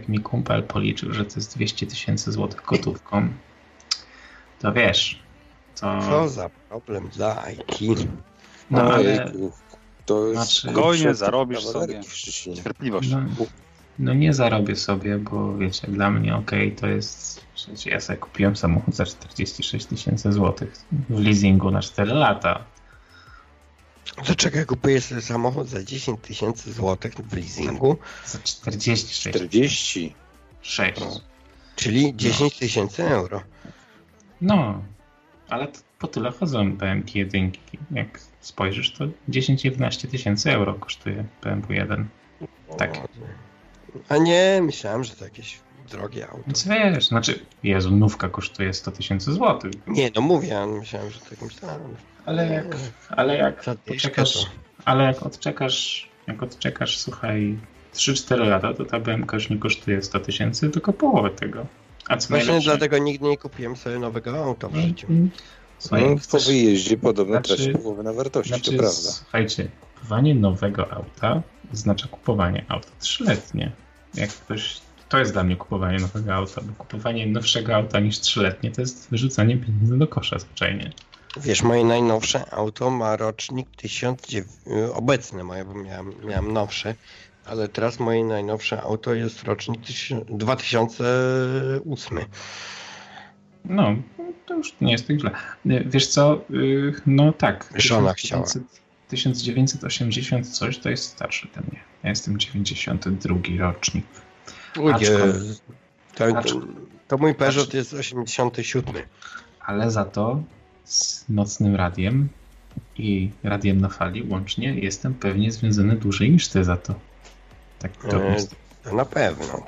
jak mi kumpel policzył, że to jest 200 000 złotych gotówką, to wiesz, to... Co za problem dla IT. No ale... To jest spokojnie zarobisz sobie. Cierpliwość. No nie zarobię sobie, bo wiecie, dla mnie to jest... Ja sobie kupiłem samochód za 46 000 złotych w leasingu na 4 lata. To czekaj, kupujesz sobie samochód za 10 000 złotych w leasingu? Za 46. 46. No. Czyli 10 000 euro. No, ale po tyle chodzą BM-ki jedynki. Jak spojrzysz, to 10-11 000 euro kosztuje BMW 1. Tak. A nie, myślałem, że to jakieś drogie auto. Więc wiesz, Jezu, nówka kosztuje 100 000 złotych. Nie, no mówię, myślałem, że to jakimś tam... jak odczekasz, słuchaj, 3-4 lata, to ta BMK już nie kosztuje 100 000, tylko połowę tego. A co właśnie najlepsze? dlatego nigdy nie kupiłem sobie nowego auta w życiu. Słuchaj, po wyjeździe podobno traci połowę na wartości, to prawda. Słuchajcie, kupowanie nowego auta oznacza kupowanie auta 3-letnie. Jak ktoś... To jest dla mnie kupowanie nowego auta, bo kupowanie nowszego auta niż 3-letnie to jest wyrzucanie pieniędzy do kosza zwyczajnie. Wiesz, moje najnowsze auto ma rocznik obecne moje, bo miałem nowsze, ale teraz moje najnowsze auto jest rocznik 2008. No, to już nie jest tak źle. Wiesz co, no tak. Żona chciała. 1980 coś to jest starszy ode mnie. Ja jestem 92 rocznik. To mój Peugeot jest 87. Ale za to z nocnym radiem i radiem na fali łącznie jestem pewnie związany dłużej niż ty za to. Tak to jest. To na pewno.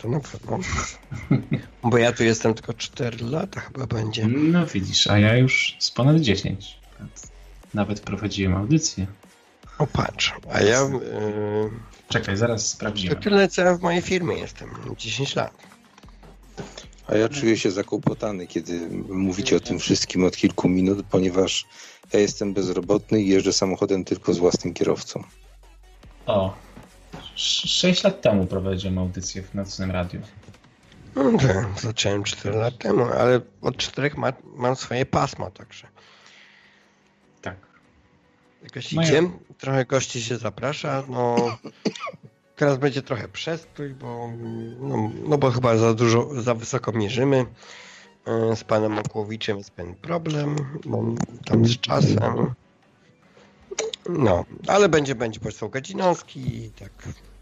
Bo ja tu jestem tylko 4 lata chyba będzie. No widzisz, a ja już z ponad 10. Nawet prowadziłem audycję. O patrz, a ja... Czekaj, zaraz sprawdzimy. To tyle co ja w mojej firmie jestem, 10 lat. A ja czuję się zakłopotany, kiedy mówicie o tym wszystkim od kilku minut, ponieważ ja jestem bezrobotny i jeżdżę samochodem tylko z własnym kierowcą. O, 6 lat temu prowadziłem audycję w Nocnym Radiu. No, zacząłem 4 lat temu, ale od 4 mam swoje pasmo, także. Tak. Jakoś idzie, trochę gości się zaprasza, teraz będzie trochę przestój, bo chyba za wysoko mierzymy. Z panem Makłowiczem jest pewien problem, bo tam z czasem. No, ale będzie poseł Gadzinowski i tak.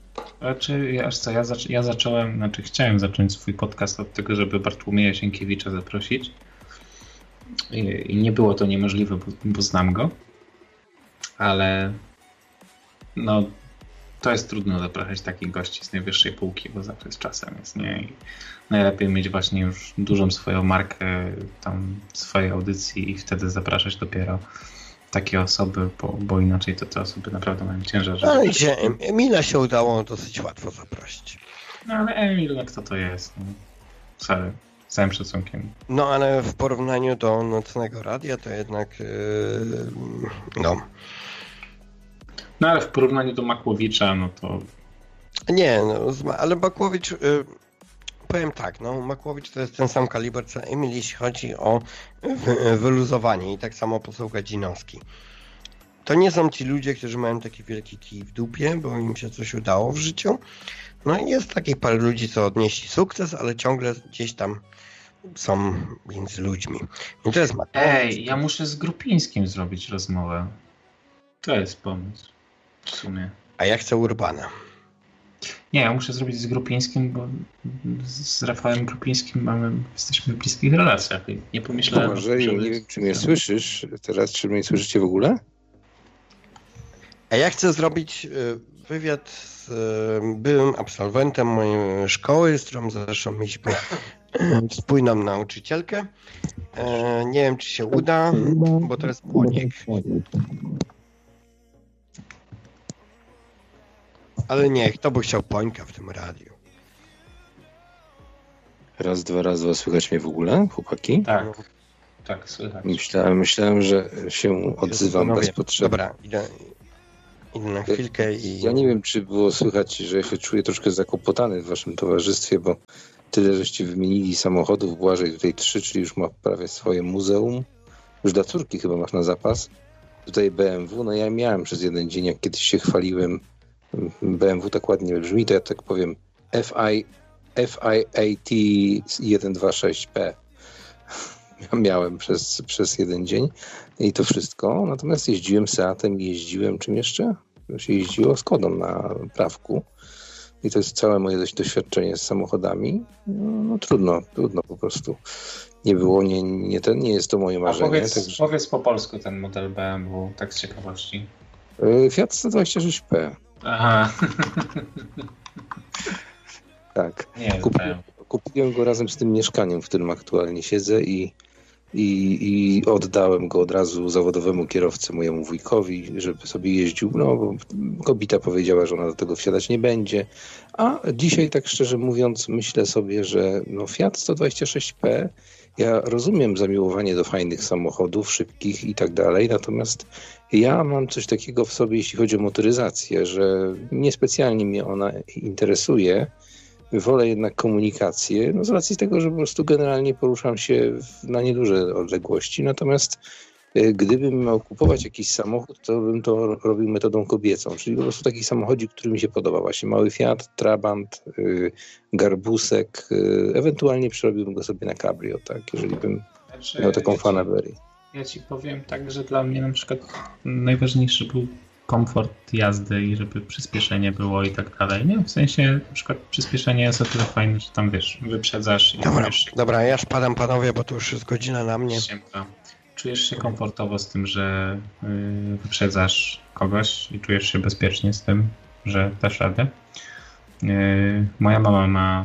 Chciałem zacząć swój podcast od tego, żeby Bartłomieja Sienkiewicza zaprosić. I nie było to niemożliwe, bo znam go. Ale to jest trudno zapraszać takich gości z najwyższej półki, bo zawsze z czasem jest, nie? I najlepiej mieć właśnie już dużą swoją markę, tam swojej audycji i wtedy zapraszać dopiero takie osoby, bo inaczej to te osoby naprawdę mają ciężar. Ale Emila się udało dosyć łatwo zaprosić. No ale Emil, kto to jest? Sorry, z całym szacunkiem. No ale w porównaniu do Nocnego Radia to jednak No ale w porównaniu do Makłowicza, no to... Nie, ale Makłowicz, powiem tak, Makłowicz to jest ten sam kaliber co Emil, jeśli chodzi o wyluzowanie i tak samo poseł Gadzinowski. To nie są ci ludzie, którzy mają taki wielki kij w dupie, bo im się coś udało w życiu. No i jest takich parę ludzi, co odnieśli sukces, ale ciągle gdzieś tam są między ludźmi. I to jest Makłowicz. Ej, ja muszę z Grupińskim zrobić rozmowę. To jest pomysł. W sumie. A ja chcę Urbana. Nie, ja muszę zrobić z Grupińskim, bo z Rafałem Grupińskim jesteśmy w bliskich relacjach. Nie pomyślałem... Może nie wiem, czy mnie słyszysz teraz, czy mnie słyszycie w ogóle? A ja chcę zrobić wywiad z byłym absolwentem mojej szkoły, z którą zresztą mieliśmy spójną nauczycielkę. Nie wiem, czy się uda, bo to jest Płoniek. Ale nie, kto by chciał Pońka w tym radiu? Raz, dwa razy słychać mnie w ogóle, chłopaki? Tak, słychać. Myślałem, że się odzywam bez potrzeby. Dobra, Idę na chwilkę i... Ja nie wiem, czy było słychać, że ja się czuję troszkę zakłopotany w waszym towarzystwie, bo tyle żeście wymienili samochodów, Błażej tutaj 3, czyli już ma prawie swoje muzeum. Już dla córki chyba masz na zapas. Tutaj BMW, no ja miałem przez jeden dzień, jak kiedyś się chwaliłem, BMW tak ładnie brzmi, to ja tak powiem FIAT 126P. Miałem przez jeden dzień i to wszystko. Natomiast jeździłem Seatem i jeździłem czym jeszcze? Się jeździło Skodą na prawku. I to jest całe moje doświadczenie z samochodami. No trudno po prostu. Nie było, nie jest to moje marzenie. Powiedz po polsku ten model BMW, tak z ciekawości. Fiat 126P. Aha. Tak. Nie, kupiłem go razem z tym mieszkaniem, w którym aktualnie siedzę i oddałem go od razu zawodowemu kierowcy, mojemu wujkowi, żeby sobie jeździł. No, bo kobieta powiedziała, że ona do tego wsiadać nie będzie. A dzisiaj, tak szczerze mówiąc, myślę sobie, że Fiat 126P, ja rozumiem zamiłowanie do fajnych samochodów, szybkich i tak dalej, natomiast ja mam coś takiego w sobie, jeśli chodzi o motoryzację, że niespecjalnie mnie ona interesuje. Wolę jednak komunikację, z racji tego, że po prostu generalnie poruszam się na nieduże odległości. Natomiast gdybym miał kupować jakiś samochód, to bym to robił metodą kobiecą, czyli po prostu taki samochodzik, który mi się podoba. Właśnie mały Fiat, Trabant, Garbusek, ewentualnie przerobiłbym go sobie na cabrio, tak, jeżeli bym miał taką fanaberię. Ja ci powiem tak, że dla mnie na przykład najważniejszy był komfort jazdy i żeby przyspieszenie było i tak dalej, nie? W sensie na przykład przyspieszenie jest o tyle fajne, że tam wiesz, wyprzedzasz i Dobra, ja spadam panowie, bo to już jest godzina na mnie. Czujesz się komfortowo z tym, że wyprzedzasz kogoś i czujesz się bezpiecznie z tym, że dasz radę. Moja mama ma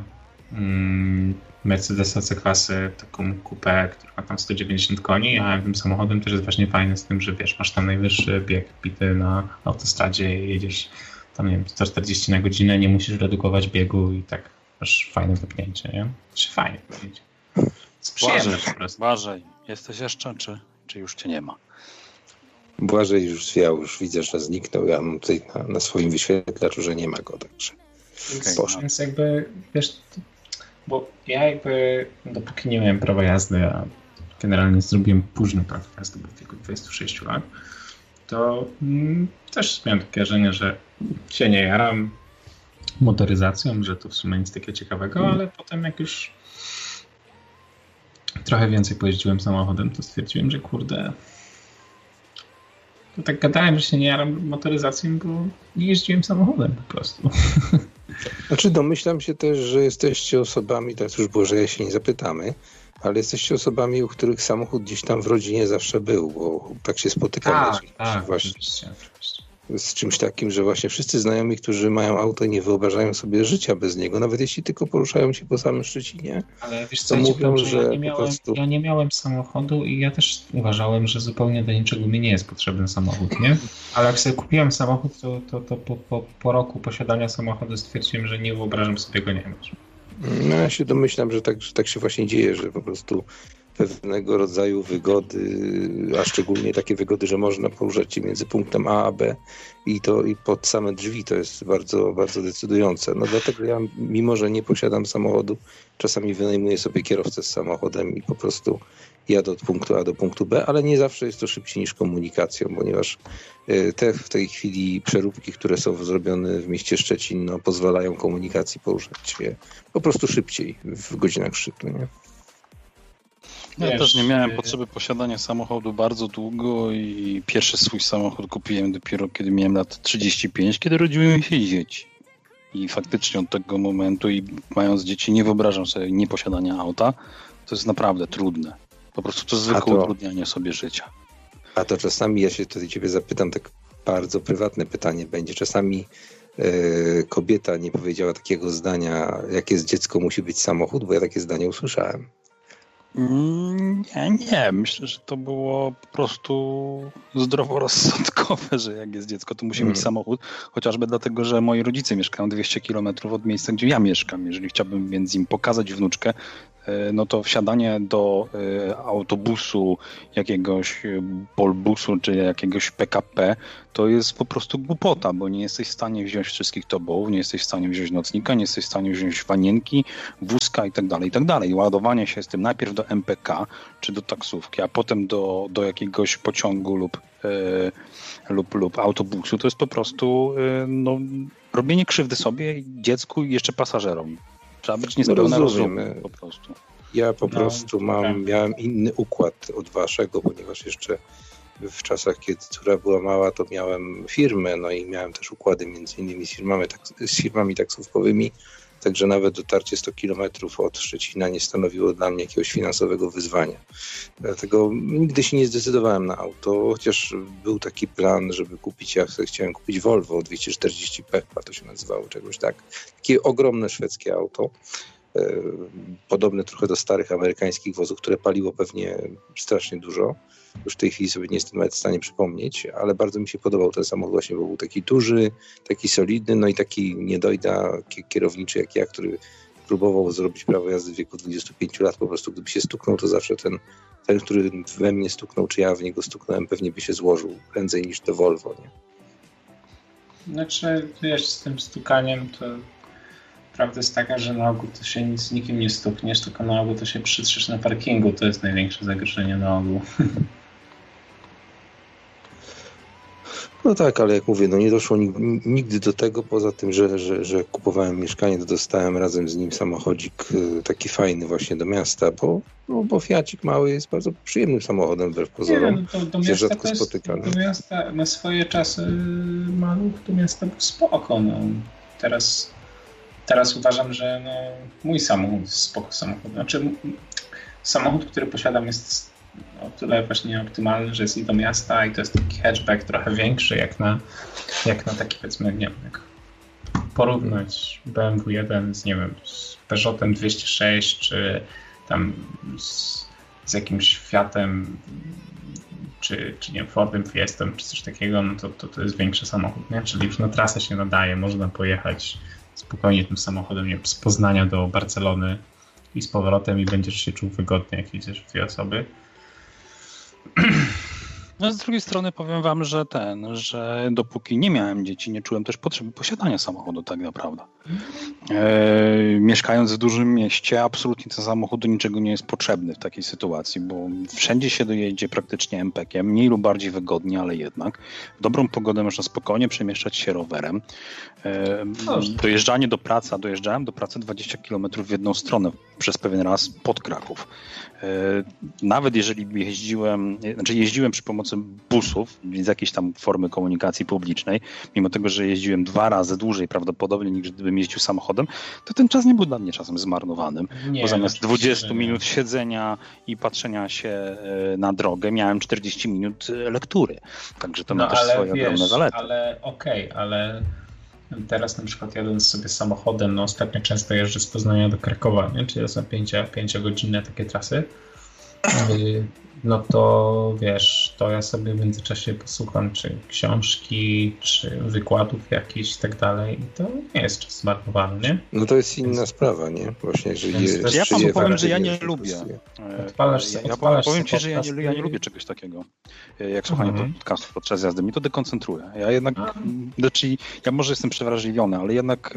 Mercedesa C-klasy, taką coupé, która ma tam 190 koni, a tym samochodem też jest właśnie fajny z tym, że wiesz, masz tam najwyższy bieg bity na autostradzie i jedziesz tam, nie wiem, 140 na godzinę, nie musisz redukować biegu i tak masz fajne wypnięcie, nie? Fajnie powiedzieć. Błażej, jesteś jeszcze, czy już cię nie ma? Błażej już zwiał, już widzę, że zniknął. Ja mam tutaj na swoim wyświetlaczu, że nie ma go, także Więc jakby, wiesz, bo ja jakby, dopóki nie miałem prawa jazdy, a generalnie zrobiłem późno prawo jazdy, bo w wieku 26 lat, to też miałem takie wrażenie, że się nie jaram motoryzacją, że to w sumie nic takiego ciekawego, ale potem jak już trochę więcej pojeździłem samochodem, to stwierdziłem, że kurde, to tak gadałem, że się nie jaram motoryzacją, bo nie jeździłem samochodem po prostu. Znaczy domyślam się też, że jesteście osobami, teraz już było, że ja się nie zapytamy, ale jesteście osobami, u których samochód gdzieś tam w rodzinie zawsze był, bo tak się spotykamy właśnie oczywiście. Z czymś takim, że właśnie wszyscy znajomi, którzy mają auto, nie wyobrażają sobie życia bez niego, nawet jeśli tylko poruszają się po samym Szczecinie. Ale wiesz co, mówią, że ja nie miałem samochodu i ja też uważałem, że zupełnie do niczego mi nie jest potrzebny samochód, nie? Ale jak sobie kupiłem samochód, to po roku posiadania samochodu stwierdziłem, że nie wyobrażam sobie go nie mieć. No ja się domyślam, że tak się właśnie dzieje, że po prostu pewnego rodzaju wygody, a szczególnie takie wygody, że można poruszać się między punktem A a B i pod same drzwi, to jest bardzo, bardzo decydujące. No dlatego ja, mimo że nie posiadam samochodu, czasami wynajmuję sobie kierowcę z samochodem i po prostu jadę od punktu A do punktu B, ale nie zawsze jest to szybciej niż komunikacją, ponieważ w tej chwili przeróbki, które są zrobione w mieście Szczecin, pozwalają komunikacji poruszać się po prostu szybciej w godzinach szczytu, nie? Ja też nie miałem potrzeby posiadania samochodu bardzo długo i pierwszy swój samochód kupiłem dopiero kiedy miałem lat 35, kiedy rodziły mi się dzieci. I faktycznie od tego momentu i mając dzieci nie wyobrażam sobie nieposiadania auta. To jest naprawdę trudne. Po prostu to zwykłe utrudnianie sobie życia. A to czasami, ja się tutaj ciebie zapytam, tak bardzo prywatne pytanie będzie. Czasami kobieta nie powiedziała takiego zdania, jakie z dziecko musi być samochód, bo ja takie zdanie usłyszałem. Nie. Myślę, że to było po prostu zdroworozsądkowe, że jak jest dziecko, to musi mieć samochód. Chociażby dlatego, że moi rodzice mieszkają 200 km od miejsca, gdzie ja mieszkam. Jeżeli chciałbym więc im pokazać wnuczkę, no to wsiadanie do autobusu, jakiegoś polbusu czy jakiegoś PKP to jest po prostu głupota, bo nie jesteś w stanie wziąć wszystkich tobołów, nie jesteś w stanie wziąć nocnika, nie jesteś w stanie wziąć wanienki, wózka i tak dalej, i tak dalej. I ładowanie się z tym najpierw do MPK czy do taksówki, a potem do jakiegoś pociągu lub autobusu, to jest po prostu no, robienie krzywdy sobie, dziecku i jeszcze pasażerom. Trzeba być niespełna rozumu po prostu. Ja po prostu miałem inny układ od waszego, ponieważ jeszcze w czasach, kiedy córa była mała, to miałem firmę, no i miałem też układy między innymi z firmami taksówkowymi, także nawet dotarcie 100 km od Szczecina nie stanowiło dla mnie jakiegoś finansowego wyzwania. Dlatego nigdy się nie zdecydowałem na auto, chociaż był taki plan, żeby kupić, ja chciałem kupić Volvo 240p, chyba to się nazywało, czegoś tak. Takie ogromne szwedzkie auto. Podobne trochę do starych amerykańskich wozów, które paliło pewnie strasznie dużo. Już w tej chwili sobie nie jestem nawet w stanie przypomnieć, ale bardzo mi się podobał ten samochód właśnie, bo był taki duży, taki solidny, no i taki niedojda kierowniczy jak ja, który próbował zrobić prawo jazdy w wieku 25 lat. Po prostu gdyby się stuknął, to zawsze ten, który we mnie stuknął, czy ja w niego stuknąłem, pewnie by się złożył prędzej niż to Volvo, nie? Znaczy, wiesz, z tym stukaniem to prawda jest taka, że na ogół to się z nikim nie stukniesz, tylko na ogół to się przytrzesz na parkingu. To jest największe zagrożenie na ogół. No tak, ale jak mówię, no nie doszło nigdy do tego, poza tym, że kupowałem mieszkanie, to dostałem razem z nim samochodzik taki fajny właśnie do miasta, bo Fiacik mały jest bardzo przyjemnym samochodem wbrew pozorom. Nie, no do miasta rzadko to spotykany. Do miasta na swoje czasy Maluch do miasta był spoko. No. Teraz uważam, że no, mój samochód jest spoko samochód. Znaczy samochód, który posiadam jest o tyle właśnie optymalny, że jest i do miasta i to jest taki hatchback trochę większy jak na taki powiedzmy, nie wiem, jak porównać BMW 1 z, nie wiem, z Peugeotem 206 czy tam z jakimś Fiatem czy nie wiem, Fordem Fiestą czy coś takiego, no to jest większy samochód, nie? Czyli już na trasę się nadaje, można pojechać spokojnie tym samochodem, nie wiem, z Poznania do Barcelony i z powrotem i będziesz się czuł wygodnie, jak jedziesz w dwie osoby. No z drugiej strony powiem wam, że dopóki nie miałem dzieci, nie czułem też potrzeby posiadania samochodu tak naprawdę. Mieszkając w dużym mieście, absolutnie ten samochód do niczego nie jest potrzebny w takiej sytuacji, bo wszędzie się dojedzie praktycznie MPK-iem, mniej lub bardziej wygodnie, ale jednak. W dobrą pogodę można spokojnie przemieszczać się rowerem. Dojeżdżałem do pracy 20 km w jedną stronę przez pewien raz pod Kraków. Nawet jeżeli jeździłem przy pomocy busów, z jakiejś tam formy komunikacji publicznej, mimo tego, że jeździłem 2 razy dłużej prawdopodobnie niż gdybym jeździł samochodem, to ten czas nie był dla mnie czasem zmarnowanym, bo zamiast 20 minut siedzenia i patrzenia się na drogę miałem 40 minut lektury. Także to ma też swoje ogromne zalety. Ale teraz na przykład jadąc sobie samochodem, no ostatnio często jeżdżę z Poznania do Krakowa, nie? Czyli to są 5-godzinne takie trasy, no to wiesz, to ja sobie w międzyczasie posłucham czy książki, czy wykładów jakichś i tak dalej i to nie jest czas zmarnowany, nie? No to jest inna sprawa, nie? Właśnie, jeżeli ja panu powiem, że ja nie lubię. Powiem ci, że ja nie lubię czegoś takiego, jak słuchanie podcastów podczas jazdy. Mnie to dekoncentruje. Ja jednak, ja może jestem przewrażliwiony, ale jednak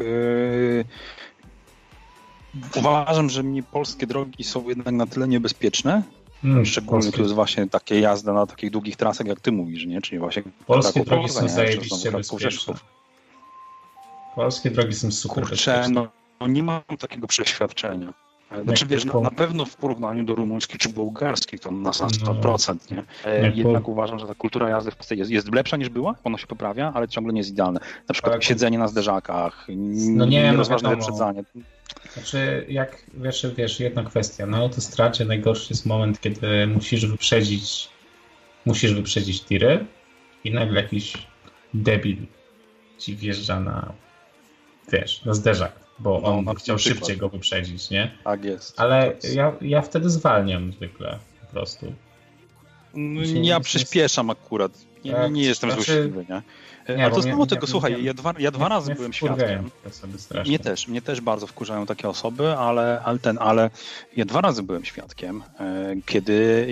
uważam, że polskie drogi są jednak na tyle niebezpieczne, szczególnie to jest właśnie takie jazda na takich długich trasach, jak ty mówisz, nie? Czyli właśnie polskie drogi są zajebiście bezpieczne. Polskie drogi są super bezpieczne. No nie mam takiego przeświadczenia. Znaczy wiesz, na pewno w porównaniu do rumuńskich czy bułgarskich to na 100%, nie? Jednak uważam, że ta kultura jazdy w Polsce jest lepsza niż była, ona się poprawia, ale ciągle nie jest idealna. Na przykład siedzenie na zderzakach, nierozważne wyprzedzanie. Znaczy, jak wiesz, jedna kwestia. Na autostradzie najgorszy jest moment, kiedy musisz wyprzedzić tiry i nagle jakiś debil ci wjeżdża na zderzak, bo on chciał szybciej go wyprzedzić, nie? Tak jest. Ale ja wtedy zwalniam zwykle po prostu. Ja przyspieszam akurat. Nie jestem złośliwy, nie? Ale to znowu tego, słuchaj, ja dwa razy byłem świadkiem. Mnie też bardzo wkurzają takie osoby, ale ja 2 razy byłem świadkiem, kiedy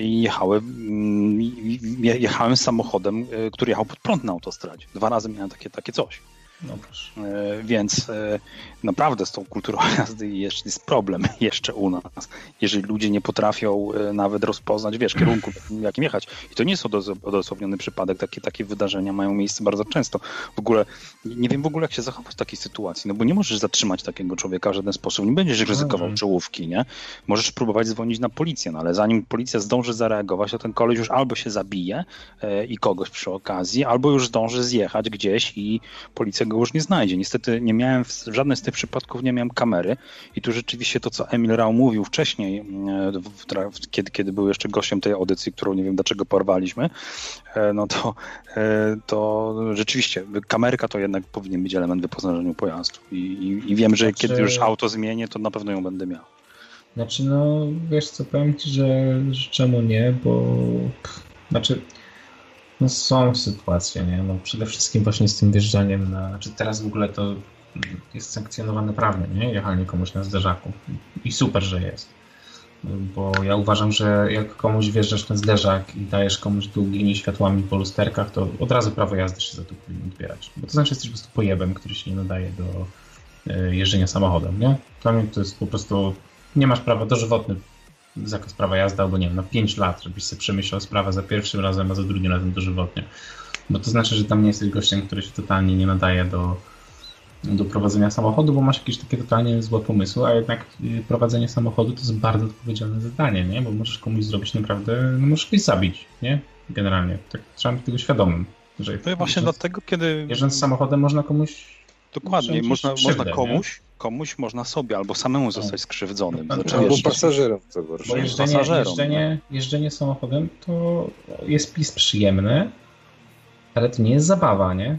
jechałem samochodem, który jechał pod prąd na autostradzie. 2 razy miałem takie coś. No proszę. Więc naprawdę z tą kulturą jazdy jest problem jeszcze u nas. Jeżeli ludzie nie potrafią nawet rozpoznać, kierunku, jakim jechać. I to nie jest odosobniony przypadek. Takie wydarzenia mają miejsce bardzo często. W ogóle nie wiem jak się zachować w takiej sytuacji, no bo nie możesz zatrzymać takiego człowieka w żaden sposób. Nie będziesz ryzykował czołówki, nie? Możesz próbować dzwonić na policję, no ale zanim policja zdąży zareagować, to ten koleś już albo się zabije i kogoś przy okazji, albo już zdąży zjechać gdzieś i policja go już nie znajdzie. Niestety nie miałem, w żadnym z tych przypadków nie miałem kamery i tu rzeczywiście to, co Emil Rau mówił wcześniej, kiedy był jeszcze gościem tej audycji, którą nie wiem dlaczego porwaliśmy, no to rzeczywiście kamerka to jednak powinien być element wyposażenia pojazdu i wiem, że kiedy już auto zmienię, to na pewno ją będę miał. Znaczy, no wiesz co, powiem ci, że czemu nie, bo no są sytuacje, nie? No przede wszystkim właśnie z tym wjeżdżaniem znaczy teraz w ogóle to jest sankcjonowane prawnie, nie? Jechanie komuś na zderzaku. I super, że jest. Bo ja uważam, że jak komuś wjeżdżasz na zderzak i dajesz komuś długimi światłami po lusterkach, to od razu prawo jazdy się za to powinno odbierać. Bo to znaczy jesteś po prostu pojebem, który się nie nadaje do jeżdżenia samochodem, nie? Dla mnie to jest po prostu, nie masz prawa, dożywotny zakaz prawa jazdy albo nie wiem, na 5 lat, żebyś sobie przemyślał sprawę za pierwszym razem, a za drugim razem dożywotnie. Bo to znaczy, że tam nie jesteś gościem, który się totalnie nie nadaje do prowadzenia samochodu, bo masz jakieś takie totalnie złe pomysły, a jednak prowadzenie samochodu to jest bardzo odpowiedzialne zadanie, nie? Bo możesz komuś zrobić naprawdę, no możesz kogoś zabić, nie? Generalnie. Tak, trzeba być tego świadomym. Że to właśnie dlatego, kiedy... Jeżdżąc samochodem można komuś... Dokładnie, można komuś można sobie albo samemu zostać skrzywdzonym. Albo pasażerom, co gorsza. Bo jeżdżenie samochodem to jest przyjemne, ale to nie jest zabawa, nie?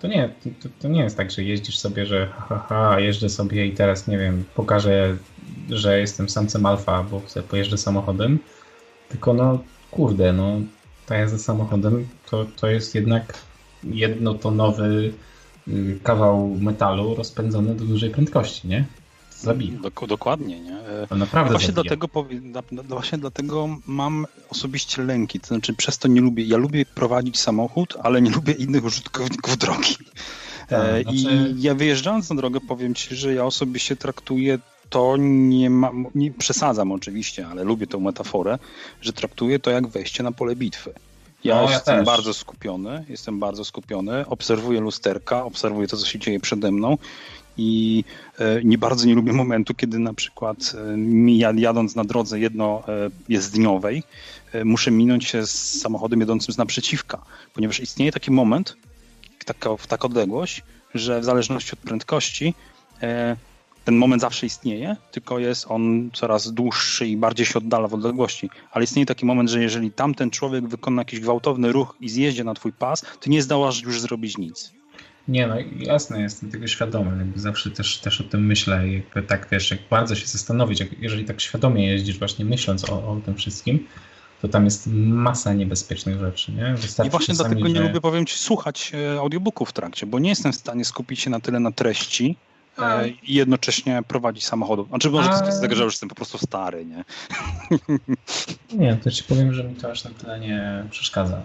To nie jest tak, że jeździsz sobie, że jeżdżę sobie i teraz, nie wiem, pokażę, że jestem samcem alfa, bo sobie pojeżdżę samochodem. Tylko no, kurde, no, ta jazda samochodem to jest jednak jednotonowy kawał metalu rozpędzony do dużej prędkości, nie? To zabija. Dokładnie, nie? To naprawdę właśnie dlatego mam osobiście lęki, to znaczy przez to nie lubię, ja lubię prowadzić samochód, ale nie lubię innych użytkowników drogi. I ja wyjeżdżając na drogę powiem ci, że ja osobiście traktuję to, nie przesadzam oczywiście, ale lubię tę metaforę, że traktuję to jak wejście na pole bitwy. Ja jestem bardzo skupiony, obserwuję lusterka, obserwuję to, co się dzieje przede mną i nie lubię momentu, kiedy na przykład jadąc na drodze jezdniowej muszę minąć się z samochodem jadącym z naprzeciwka, ponieważ istnieje taki moment, taka odległość, że w zależności od prędkości ten moment zawsze istnieje, tylko jest on coraz dłuższy i bardziej się oddala w odległości. Ale istnieje taki moment, że jeżeli tamten człowiek wykona jakiś gwałtowny ruch i zjeździe na twój pas, to nie zdołasz już zrobić nic. Nie, no jasne, jestem tego świadomy. Jakby zawsze też o tym myślę. Jakby tak, wiesz, jak bardzo się zastanowić, jeżeli tak świadomie jeździsz właśnie myśląc o tym wszystkim, to tam jest masa niebezpiecznych rzeczy, nie? I właśnie dlatego nie lubię, powiem ci, słuchać audiobooków w trakcie, bo nie jestem w stanie skupić się na tyle na treści, i jednocześnie prowadzić samochodu. Znaczy może to jest tego, że już jestem po prostu stary, nie? Nie, to ci powiem, że mi to aż na tyle nie przeszkadza,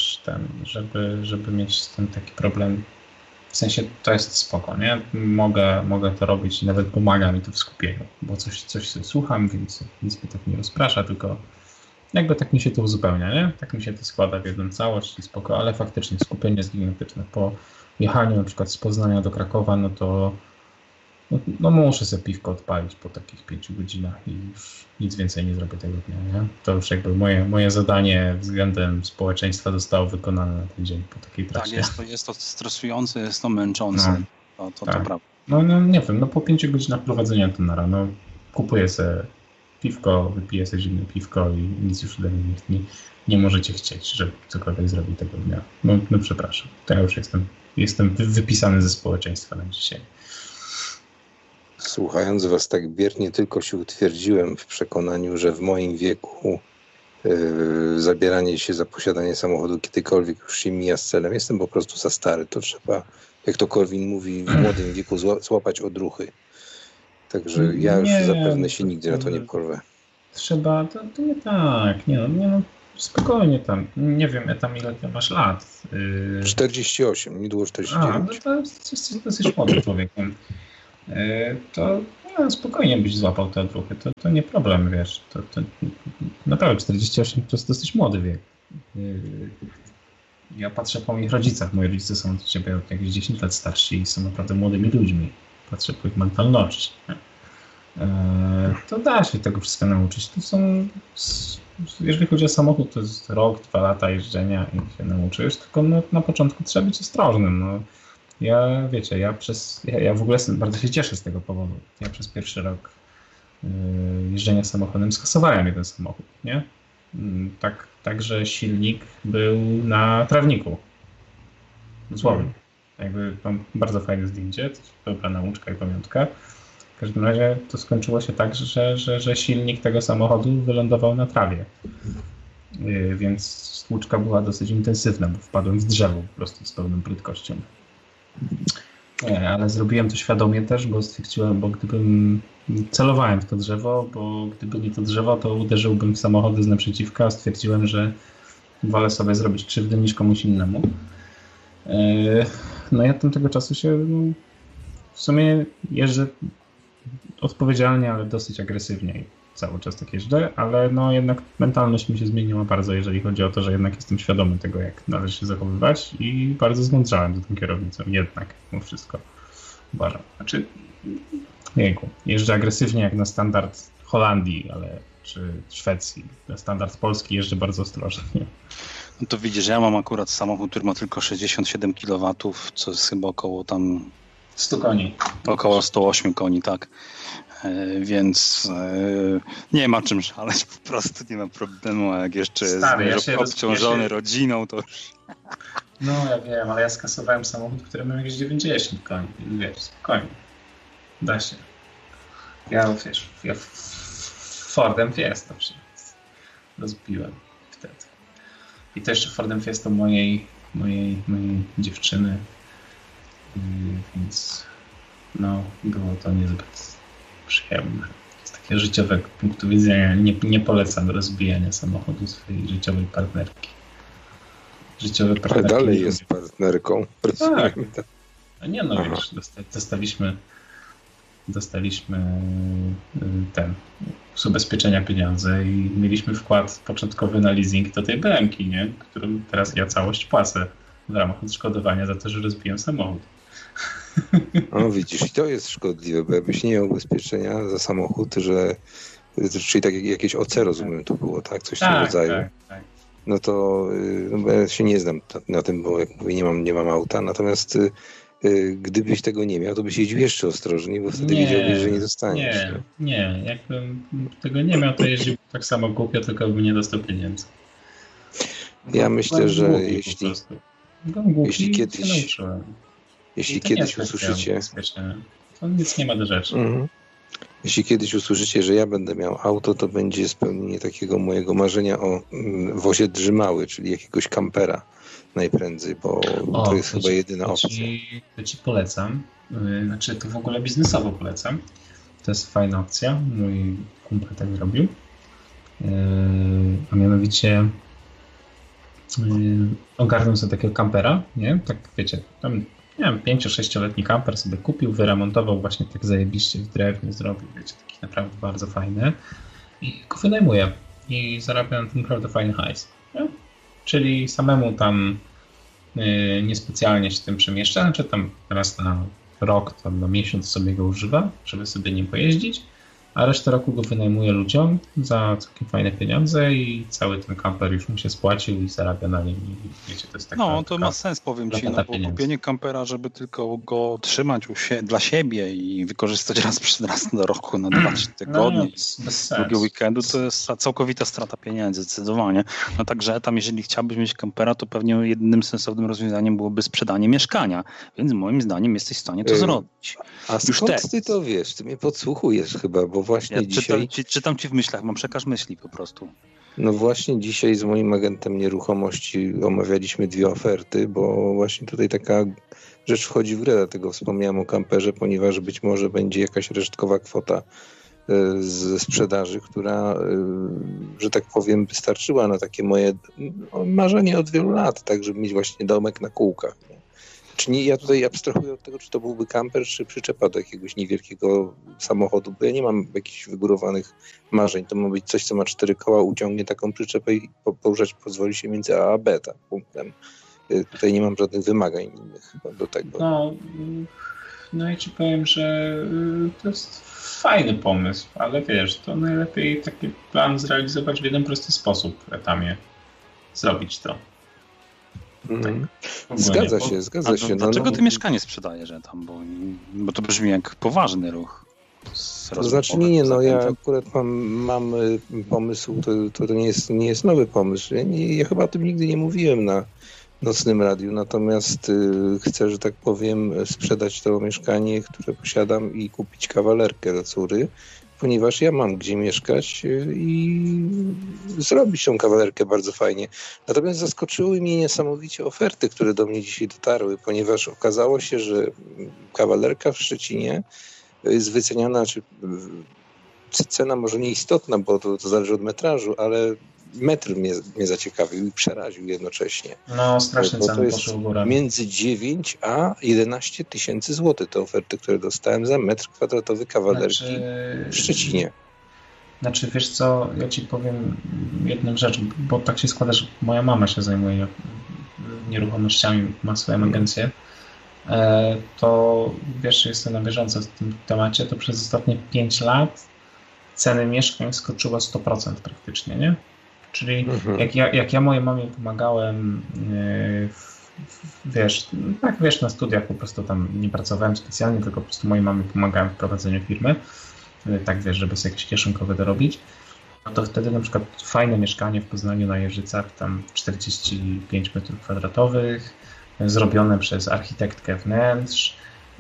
żeby mieć z tym taki problem. W sensie to jest spoko, nie? Mogę to robić i nawet pomaga mi to w skupieniu, bo coś sobie słucham, więc nic mnie tak nie rozprasza, tylko jakby tak mi się to uzupełnia, nie? Tak mi się to składa w jedną całość i spoko, ale faktycznie skupienie jest gigantyczne. Po jechaniu na przykład z Poznania do Krakowa, no to muszę sobie piwko odpalić po takich 5 godzinach i już nic więcej nie zrobię tego dnia, nie? To już jakby moje zadanie względem społeczeństwa zostało wykonane na ten dzień po takiej trasie. Tak, jest to stresujące, jest to męczące. To prawda. No nie wiem, po 5 godzinach prowadzenia to na rano kupuję sobie piwko, wypiję sobie zimne piwko i nic już ode mnie nie możecie chcieć, żeby cokolwiek zrobić tego dnia. No przepraszam, to ja już jestem wypisany ze społeczeństwa na dzisiaj. Słuchając was tak biernie, tylko się utwierdziłem w przekonaniu, że w moim wieku zabieranie się za posiadanie samochodu kiedykolwiek już się mija z celem. Jestem po prostu za stary. To trzeba, jak to Korwin mówi, w młodym wieku złapać odruchy. Także ja już zapewne się nigdy na to nie porwę. Trzeba, to nie tak, spokojnie tam, nie wiem tam ile ty masz lat. 48, niedługo 49. No to jesteś dosyć młodym człowiekiem. To spokojnie byś złapał te odruchy, to nie problem, wiesz. To naprawdę 48 to jest dosyć młody wiek. Ja patrzę po moich rodzicach. Moi rodzice są od ciebie od jakieś 10 lat starsi i są naprawdę młodymi ludźmi. Patrzę po ich mentalności. To da się tego wszystkiego nauczyć. To są, jeżeli chodzi o samochód, to jest rok, 2 lata jeżdżenia i się nauczysz, tylko na początku trzeba być ostrożnym. Ja w ogóle bardzo się cieszę z tego powodu. Ja przez pierwszy rok jeżdżenia samochodem skasowałem jeden samochód, nie? Tak, że silnik był na trawniku. Dosłownie. Jakby mam bardzo fajne zdjęcie, to dobra nauczka i pamiątka. W każdym razie to skończyło się tak, że silnik tego samochodu wylądował na trawie. Więc stłuczka była dosyć intensywna, bo wpadłem w drzewo po prostu z pełną prędkością. Ale zrobiłem to świadomie też, bo stwierdziłem, celowałem w to drzewo, bo gdyby nie to drzewo, to uderzyłbym w samochody z naprzeciwka, a stwierdziłem, że wolę sobie zrobić krzywdę niż komuś innemu. Ja od tamtego czasu się w sumie jeżdżę odpowiedzialnie, ale dosyć agresywnie i cały czas tak jeżdżę, ale jednak mentalność mi się zmieniła bardzo, jeżeli chodzi o to, że jednak jestem świadomy tego, jak należy się zachowywać i bardzo zmądrzałem za tą kierownicą, jednak mimo wszystko uważam. Jeżdżę agresywnie jak na standard Holandii, czy Szwecji. Na standard Polski jeżdżę bardzo ostrożnie. No to widzisz, ja mam akurat samochód, który ma tylko 67 kW, co jest chyba około 100 koni. Około 108 koni, tak. Więc nie ma czym szaleć, po prostu nie ma problemu, a jak jeszcze jest obciążony rodziną, to... Ja wiem, ale ja skasowałem samochód, który miał jakieś 90 koni. Wiesz, spokojnie. Da się. Ja Fordem Fiesta rozbiłem wtedy. I to jeszcze Fordem Fiesta mojej dziewczyny. Więc było to niezbyt przyjemne. Z takiego życiowego punktu widzenia nie polecam rozbijania samochodu swojej życiowej partnerki. Ale dalej jest partnerką. Tak. Wiesz, dostaliśmy z ubezpieczenia pieniądze i mieliśmy wkład początkowy na leasing do tej BM-ki, nie? Którym teraz ja całość płacę w ramach odszkodowania za to, że rozbiłem samochód. Widzisz, i to jest szkodliwe, bo jakbyś nie miał ubezpieczenia za samochód, czyli tak jakieś OC, rozumiem, to było, tak? Coś w tym rodzaju. Tak. No to ja się nie znam na tym, bo jak mówię, nie mam auta, natomiast gdybyś tego nie miał, to byś jeździł jeszcze ostrożniej, bo wtedy wiedziałbyś, że nie dostaniesz. Nie. Jakbym tego nie miał, to jeździł tak samo głupio, tylko bym nie dostał pieniędzy. Ja myślę, że jeśli kiedyś usłyszycie... To nic nie ma do rzeczy. Jeśli kiedyś usłyszycie, że ja będę miał auto, to będzie spełnienie takiego mojego marzenia o wozie drzymały, czyli jakiegoś kampera najprędzej, bo to jest chyba jedyna opcja. To ci polecam. To w ogóle biznesowo polecam. To jest fajna opcja. Mój kumpel tak zrobił. A mianowicie ogarnął sobie takiego kampera, nie? Tak wiecie, tam 5-6-letni kamper sobie kupił, wyremontował właśnie tak zajebiście w drewnie, zrobił, wiecie, taki naprawdę bardzo fajny i go wynajmuje i zarabia na tym naprawdę fajny hajs. Nie? Czyli samemu tam niespecjalnie się tym przemieszcza, czy tam raz na rok, tam na miesiąc sobie go używa, żeby sobie nim pojeździć, a resztę roku go wynajmuje ludziom za całkiem fajne pieniądze i cały ten kamper już mu się spłacił i zarabia na nim. I wiecie, to jest taka, to ma sens, powiem ci, bo kupienie kampera, żeby tylko go trzymać dla siebie i wykorzystać raz do roku, na 2-3 tygodnie, drugiego weekendu, to jest całkowita strata pieniędzy, zdecydowanie. Także tam, jeżeli chciałbyś mieć kampera, to pewnie jedynym sensownym rozwiązaniem byłoby sprzedanie mieszkania, więc moim zdaniem jesteś w stanie to zrobić. A skąd ty to wiesz? Ty mnie podsłuchujesz chyba, bo bo właśnie dzisiaj... Czytam ci w myślach, mam przekaz myśli po prostu. No właśnie dzisiaj z moim agentem nieruchomości omawialiśmy 2 oferty, bo właśnie tutaj taka rzecz wchodzi w grę, dlatego wspomniałem o kamperze, ponieważ być może będzie jakaś resztkowa kwota ze sprzedaży, która, że tak powiem, wystarczyła na takie moje marzenie od wielu lat, tak, żeby mieć właśnie domek na kółkach. Czy nie, ja tutaj abstrahuję od tego, czy to byłby kamper, czy przyczepa do jakiegoś niewielkiego samochodu, bo ja nie mam jakichś wygórowanych marzeń. To ma być coś, co ma 4 koła, uciągnie taką przyczepę i poruszać pozwoli się między A a B, tak, punktem. Tutaj nie mam żadnych wymagań innych do tego. No i ci powiem, że to jest fajny pomysł, ale wiesz, to najlepiej taki plan zrealizować w jeden prosty sposób w etamie. Zrobić to. Zgadza się. Dlaczego ty mieszkanie sprzedajesz tam? Bo to brzmi jak poważny ruch. To znaczy ja akurat mam pomysł, to nie jest nowy pomysł. Ja chyba o tym nigdy nie mówiłem na nocnym radiu, natomiast chcę, że tak powiem, sprzedać to mieszkanie, które posiadam i kupić kawalerkę do córy, ponieważ ja mam gdzie mieszkać i zrobić tą kawalerkę bardzo fajnie. Natomiast zaskoczyły mnie niesamowicie oferty, które do mnie dzisiaj dotarły, ponieważ okazało się, że kawalerka w Szczecinie jest wyceniana, cena może nieistotna, bo to zależy od metrażu, ale metr mnie zaciekawił i przeraził jednocześnie. No, strasznie ceny poszły w górę. Między 9 a 11 tysięcy złotych te oferty, które dostałem za metr kwadratowy kawalerki w Szczecinie. Znaczy, wiesz co, ja ci powiem jedną rzecz, bo tak się składa, że moja mama się zajmuje nieruchomościami, ma swoją agencję, to wiesz, jestem na bieżąco w tym temacie, to przez ostatnie 5 lat ceny mieszkań skoczyło 100% praktycznie, nie? Czyli jak ja mojej mamie pomagałem, wiesz, na studiach po prostu tam nie pracowałem specjalnie, tylko po prostu mojej mamie pomagałem w prowadzeniu firmy, tak wiesz, żeby sobie jakieś kieszonkowe dorobić, no to wtedy na przykład fajne mieszkanie w Poznaniu na Jeżycach, tam 45 m2, zrobione przez architektkę wnętrz,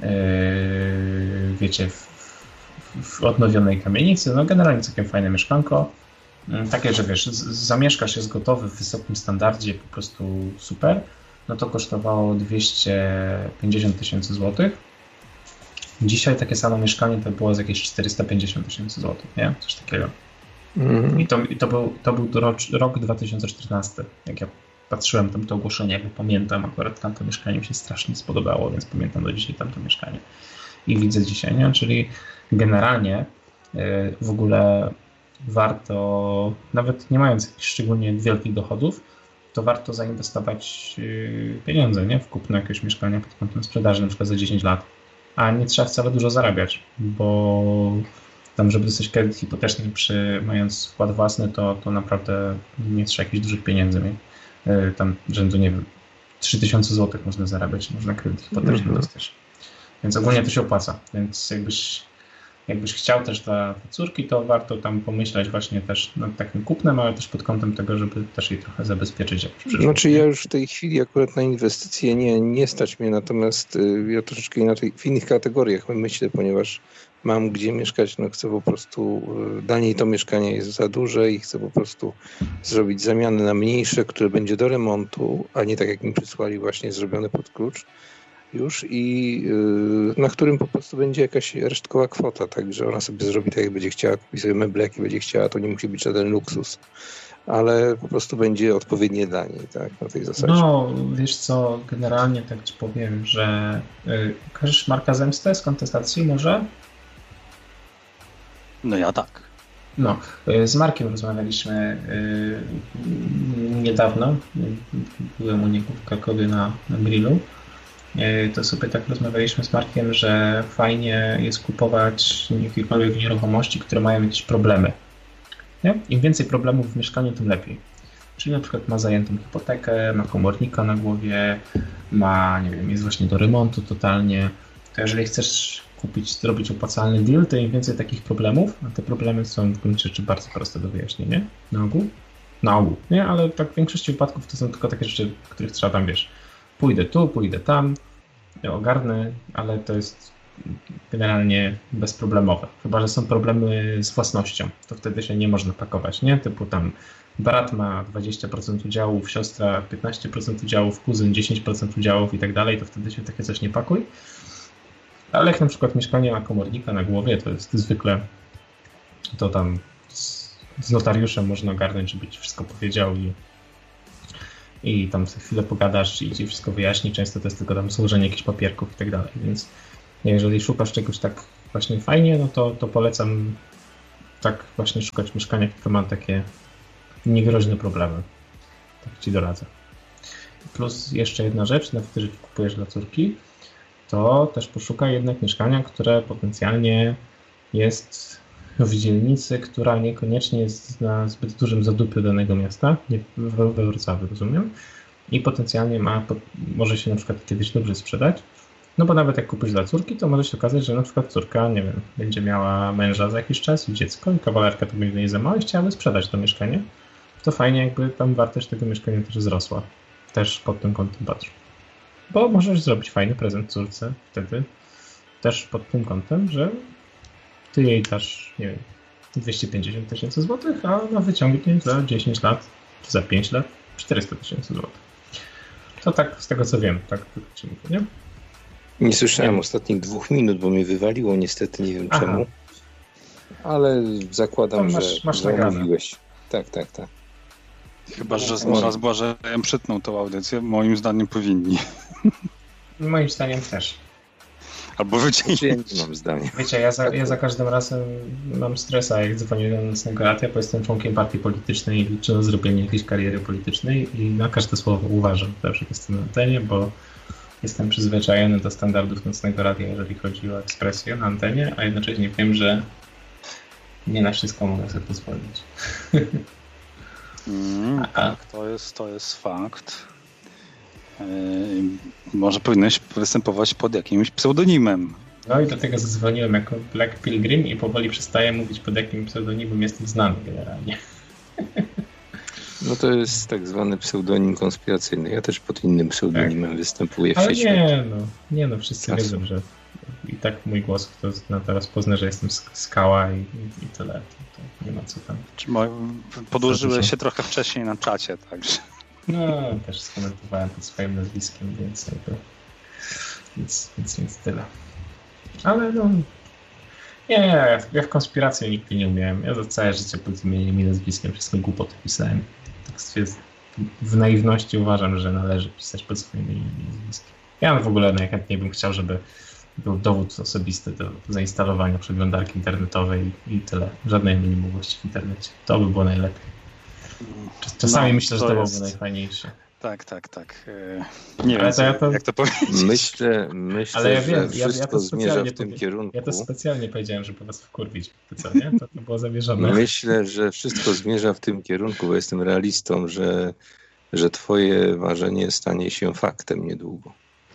wiecie, w odnowionej kamienicy, no generalnie całkiem fajne mieszkanko. Takie, że wiesz, zamieszkasz, jest gotowy w wysokim standardzie, po prostu super, no to kosztowało 250 tysięcy złotych. Dzisiaj takie samo mieszkanie to było z jakieś 450 tysięcy złotych, nie? Coś takiego. I to był rok 2014, jak ja patrzyłem tam to ogłoszenie, jakby pamiętam, akurat tamto mieszkanie mi się strasznie spodobało, więc pamiętam do dzisiaj tamto mieszkanie. I widzę dzisiaj, nie? Czyli generalnie w ogóle warto, nawet nie mając jakichś szczególnie wielkich dochodów, to warto zainwestować pieniądze, nie? W kupno jakiegoś mieszkania pod kątem sprzedaży, na przykład za 10 lat. A nie trzeba wcale dużo zarabiać, bo tam, żeby dostać kredyt hipoteczny mając wkład własny, to naprawdę nie trzeba jakichś dużych pieniędzy mieć. Tam rzędu, nie wiem, 3000 zł można zarabiać, można kredyt hipoteczny dostać. Więc ogólnie to się opłaca, więc jakbyś chciał też dla córki, to warto tam pomyśleć właśnie też nad takim kupnem, ale też pod kątem tego, żeby też jej trochę zabezpieczyć. Jak przyszłość. Znaczy ja już w tej chwili akurat na inwestycje nie stać mnie, natomiast ja troszeczkę w innych kategoriach myślę, ponieważ mam gdzie mieszkać, no chcę po prostu, dla niej to mieszkanie jest za duże i chcę po prostu zrobić zamianę na mniejsze, które będzie do remontu, a nie tak jak mi przysłali właśnie zrobione pod klucz już i na którym po prostu będzie jakaś resztkowa kwota, także ona sobie zrobi tak jak będzie chciała, kupi sobie meble jakie będzie chciała, to nie musi być żaden luksus, ale po prostu będzie odpowiednie dla niej, tak, na tej zasadzie. No, wiesz co, generalnie tak ci powiem, że kojarzysz Marka Zemstę z Kontestacji może? No ja tak. No, z Markiem rozmawialiśmy niedawno, byłem u niego w Krakowie na grillu. To sobie tak rozmawialiśmy z Markiem, że fajnie jest kupować jakiekolwiek nieruchomości, które mają jakieś problemy. Nie? Im więcej problemów w mieszkaniu, tym lepiej. Czyli na przykład ma zajętą hipotekę, ma komornika na głowie, ma, nie wiem, jest właśnie do remontu totalnie. To jeżeli chcesz zrobić opłacalny deal, to im więcej takich problemów, a te problemy są w gruncie rzeczy bardzo proste do wyjaśnienia. Na ogół, nie? Ale tak w większości wypadków to są tylko takie rzeczy, których trzeba tam, wiesz, pójdę tu, pójdę tam, ogarnę, ale to jest generalnie bezproblemowe. Chyba że są problemy z własnością, to wtedy się nie można pakować, nie? Typu tam brat ma 20% udziałów, siostra 15% udziałów, kuzyn 10% udziałów i tak dalej, to wtedy się takie coś nie pakuj. Ale jak na przykład mieszkanie ma komornika na głowie, to jest zwykle to tam z notariuszem można ogarnąć, żeby ci wszystko powiedział i tam za chwilę pogadasz i ci wszystko wyjaśni. Często to jest tylko tam złożenie jakichś papierków i tak dalej, więc jeżeli szukasz czegoś tak właśnie fajnie, no to polecam tak właśnie szukać mieszkania, które ma takie niegroźne problemy. Tak ci doradzę. Plus jeszcze jedna rzecz, nawet jeżeli kupujesz dla córki, to też poszukaj jednak mieszkania, które potencjalnie jest w dzielnicy, która niekoniecznie jest na zbyt dużym zadupiu danego miasta, nie we Wrocławiu, rozumiem, i potencjalnie może się na przykład kiedyś dobrze sprzedać, no bo nawet jak kupisz dla córki, to może się okazać, że na przykład córka, nie wiem, będzie miała męża za jakiś czas i dziecko i kawalerka to będzie nie za mało i chciałaby sprzedać to mieszkanie, to fajnie jakby tam wartość tego mieszkania też wzrosła. Też pod tym kątem patrz. Bo możesz zrobić fajny prezent córce wtedy też pod tym kątem, że ty jej dasz, nie wiem, 250 000 złotych, a ona wyciągnie za 10 lat, czy za 5 lat 400 000 złotych. To tak z tego co wiem, tak ci mówię, nie? Nie słyszałem ostatnich 2 minut, bo mnie wywaliło niestety, nie wiem czemu. Ale zakładam, że mówiłeś. Tak. Chyba, że z Błażejem przytnął tą audycję, moim zdaniem powinni. Moim zdaniem też. Albo wycięli. Ja nie mam zdania. Wiecie, ja za każdym razem mam stresa, jak dzwonię do Nocnego Radia, bo jestem członkiem partii politycznej i liczę na zrobienie jakiejś kariery politycznej i na każde słowo uważam, zawsze jestem na antenie, bo jestem przyzwyczajony do standardów Nocnego Radia, jeżeli chodzi o ekspresję na antenie, a jednocześnie wiem, że nie na wszystko mogę sobie pozwolić. Tak, to jest fakt. Może powinieneś występować pod jakimś pseudonimem. No i do tego zadzwoniłem jako Black Pilgrim i powoli przestaję mówić, pod jakim pseudonimem jestem znany generalnie. No to jest tak zwany pseudonim konspiracyjny. Ja też pod innym pseudonimem występuję w sieci. Nie, wszyscy wiedzą, że i tak mój głos kto teraz pozna, że jestem Skała i tyle. To nie ma co tam. Podłożyłeś się trochę wcześniej na czacie, także. No, też skomentowałem pod swoim nazwiskiem, więc tyle. Ale no. Nie, ja w konspirację nigdy nie umiałem. Ja za całe życie pod imieniem i nazwiskiem wszystko głupoty pisałem. Tak w naiwności uważam, że należy pisać pod swoim imieniem i nazwiskiem. Ja w ogóle najchętniej bym chciał, żeby był dowód osobisty do zainstalowania przeglądarki internetowej i tyle. Żadnej anonimowości w internecie. To by było najlepiej. Czasami myślę, że to byłoby najfajniejsze. Tak. Nie wiem, jak to powiedzieć. Myślę, ale ja wiem, że wszystko zmierza w tym kierunku. Ja to specjalnie powiedziałem, żeby was wkurwić. To co, nie? To było zamierzone. Myślę, że wszystko zmierza w tym kierunku, bo jestem realistą, że twoje marzenie stanie się faktem niedługo.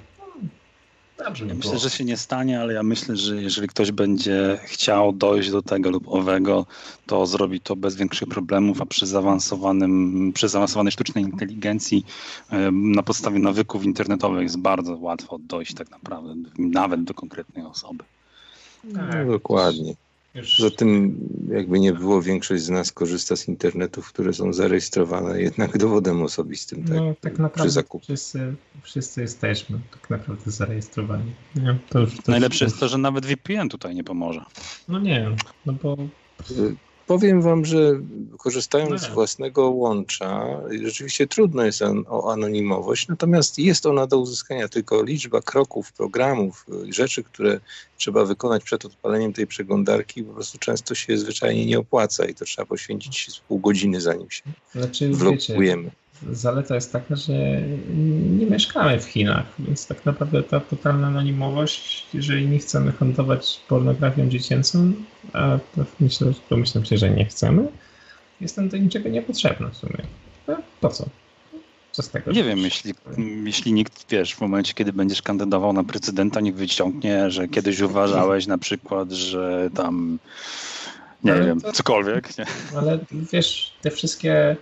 Dobrze, ja myślę, że się nie stanie, ale ja myślę, że jeżeli ktoś będzie chciał dojść do tego lub owego, to zrobi to bez większych problemów, a przy zaawansowanej sztucznej inteligencji na podstawie nawyków internetowych jest bardzo łatwo dojść tak naprawdę, nawet do konkretnej osoby. No, dokładnie. Poza tym, jakby nie było, większość z nas korzysta z internetów, które są zarejestrowane jednak dowodem osobistym. Tak, no, tak naprawdę wszyscy jesteśmy tak naprawdę zarejestrowani. Nie? Najlepsze jest to, że nawet VPN tutaj nie pomoże. No nie, no bo... Powiem wam, że korzystając z własnego łącza, rzeczywiście trudno jest o anonimowość, natomiast jest ona do uzyskania, tylko liczba kroków, programów, rzeczy, które trzeba wykonać przed odpaleniem tej przeglądarki, po prostu często się zwyczajnie nie opłaca i to trzeba poświęcić pół godziny, zanim się wlogujemy. Zaleta jest taka, że nie mieszkamy w Chinach, więc tak naprawdę ta totalna anonimowość, jeżeli nie chcemy handlować pornografią dziecięcą, a domyślam się, że nie chcemy, jest nam do niczego niepotrzebna w sumie. No, po co? Co z tego? Nie wiem, jeśli nikt, w momencie, kiedy będziesz kandydował na prezydenta, nikt wyciągnie, że kiedyś uważałeś na przykład, że tam nie wiem, cokolwiek. Nie? Ale wiesz, te wszystkie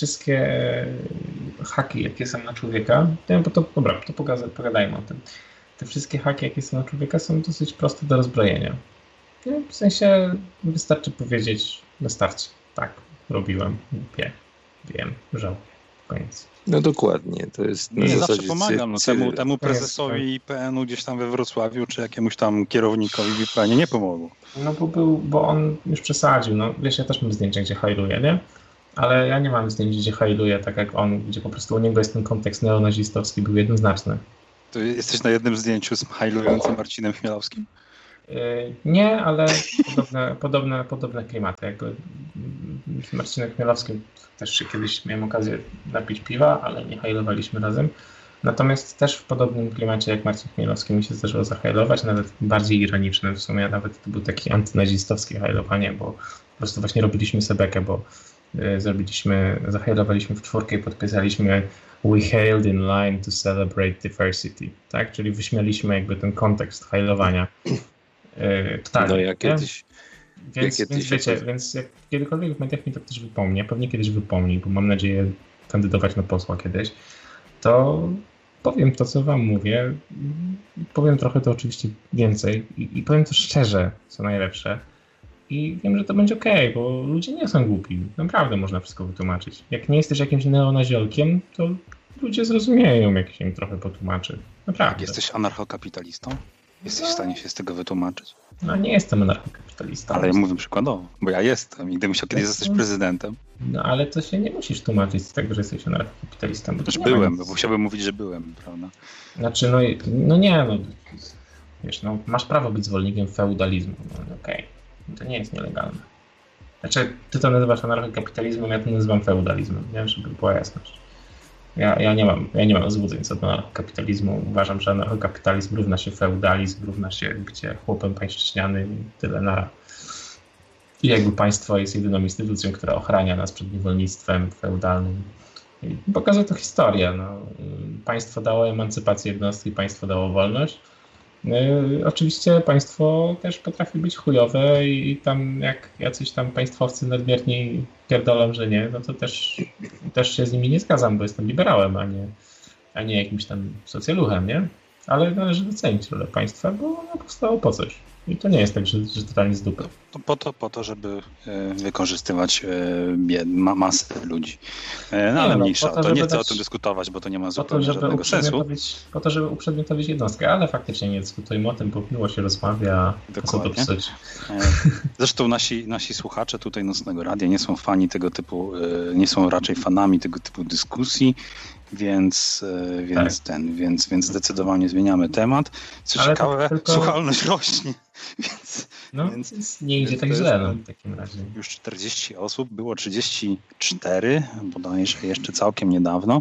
haki, jakie są na człowieka, bo to dobra, to pogadajmy o tym. te wszystkie haki, jakie są na człowieka, są dosyć proste do rozbrojenia. W sensie wystarczy powiedzieć, wystarczy. Tak, robiłem, wiem, żałuję. Koniec. No dokładnie, to jest na Nie zasadzie zawsze pomagam temu prezesowi IPN-u gdzieś tam we Wrocławiu, czy jakiemuś tam kierownikowi w IPN-ie nie pomogło. No bo on już przesadził, no wiesz, ja też mam zdjęcia, gdzie hajluje, nie? Ale ja nie mam zdjęć, gdzie hajluje tak jak on, gdzie po prostu u niego jest ten kontekst neonazistowski, był jednoznaczny. To jesteś na jednym zdjęciu z hajlującym Marcinem Chmielowskim? Nie, ale podobne klimaty. Jakby z Marcinem Chmielowskim też kiedyś miałem okazję napić piwa, ale nie hajlowaliśmy razem. Natomiast też w podobnym klimacie jak Marcin Chmielowski mi się zdarzyło zahajlować, nawet bardziej ironiczny w sumie, nawet to był taki antynazistowski hajlowanie, bo po prostu właśnie robiliśmy sebekę, bo zahajlowaliśmy w czwórkę i podpisaliśmy "We hailed in line to celebrate diversity", tak? Czyli wyśmialiśmy jakby ten kontekst hajlowania. Totalnie. No ja kiedyś... Więc jak kiedykolwiek w mediach mi to ktoś wypomni, a pewnie kiedyś wypomni, bo mam nadzieję kandydować na posła kiedyś, to powiem to, co wam mówię. Powiem trochę to oczywiście więcej i powiem to szczerze, co najlepsze. I wiem, że to będzie okej, bo ludzie nie są głupi. Naprawdę można wszystko wytłumaczyć. Jak nie jesteś jakimś neonaziolkiem, to ludzie zrozumieją, jak się im trochę potłumaczy. Naprawdę. Jak jesteś anarchokapitalistą? Jesteś w stanie się z tego wytłumaczyć? No nie jestem anarchokapitalistą. Ale ja mówię przykładowo, bo ja jestem i gdybym chciał kiedyś zostać prezydentem. No ale to się nie musisz tłumaczyć z tego, że jesteś anarchokapitalistą. Znaczy byłem, bo musiałbym mówić, że byłem, prawda? Znaczy no nie, no wiesz, no masz prawo być zwolennikiem feudalizmu, no okej. To nie jest nielegalne. Znaczy ty to nazywasz anarchokapitalizmem, ja to nazywam feudalizmem, nie? Żeby była jasność. Ja nie mam złudzeń co do anarchokapitalizmu. Uważam, że anarchokapitalizm równa się feudalizm, równa się bycie chłopem pańszczyźnianym i tyle nara. I jakby państwo jest jedyną instytucją, która ochrania nas przed niewolnictwem feudalnym. I pokazuje to historia. No. Państwo dało emancypację jednostki, państwo dało wolność. Oczywiście państwo też potrafi być chujowe i tam jak jacyś tam państwowcy nadmiernie pierdolą, że nie, no to też się z nimi nie zgadzam, bo jestem liberałem, a nie jakimś tam socjaluchem, nie? Ale należy docenić rolę państwa, bo ono powstało po coś. I to nie jest tak, że totalnie z dupy. Po to, żeby wykorzystywać masę ludzi. No ale mniejsza. To nie chcę o tym dyskutować, bo to nie ma zupełnie żadnego sensu. Po to, żeby uprzedmiotowić jednostkę, ale faktycznie nie dyskutujmy o tym, bo miło się rozmawia, co to psuć. Zresztą nasi słuchacze tutaj Nocnego Radia nie są fani tego typu, nie są raczej fanami tego typu dyskusji. Więc zdecydowanie zmieniamy temat. Co ale ciekawe, słuchalność rośnie. Więc nie idzie tak źle w takim razie. Już 40 osób, było 34, bodajże jeszcze całkiem niedawno.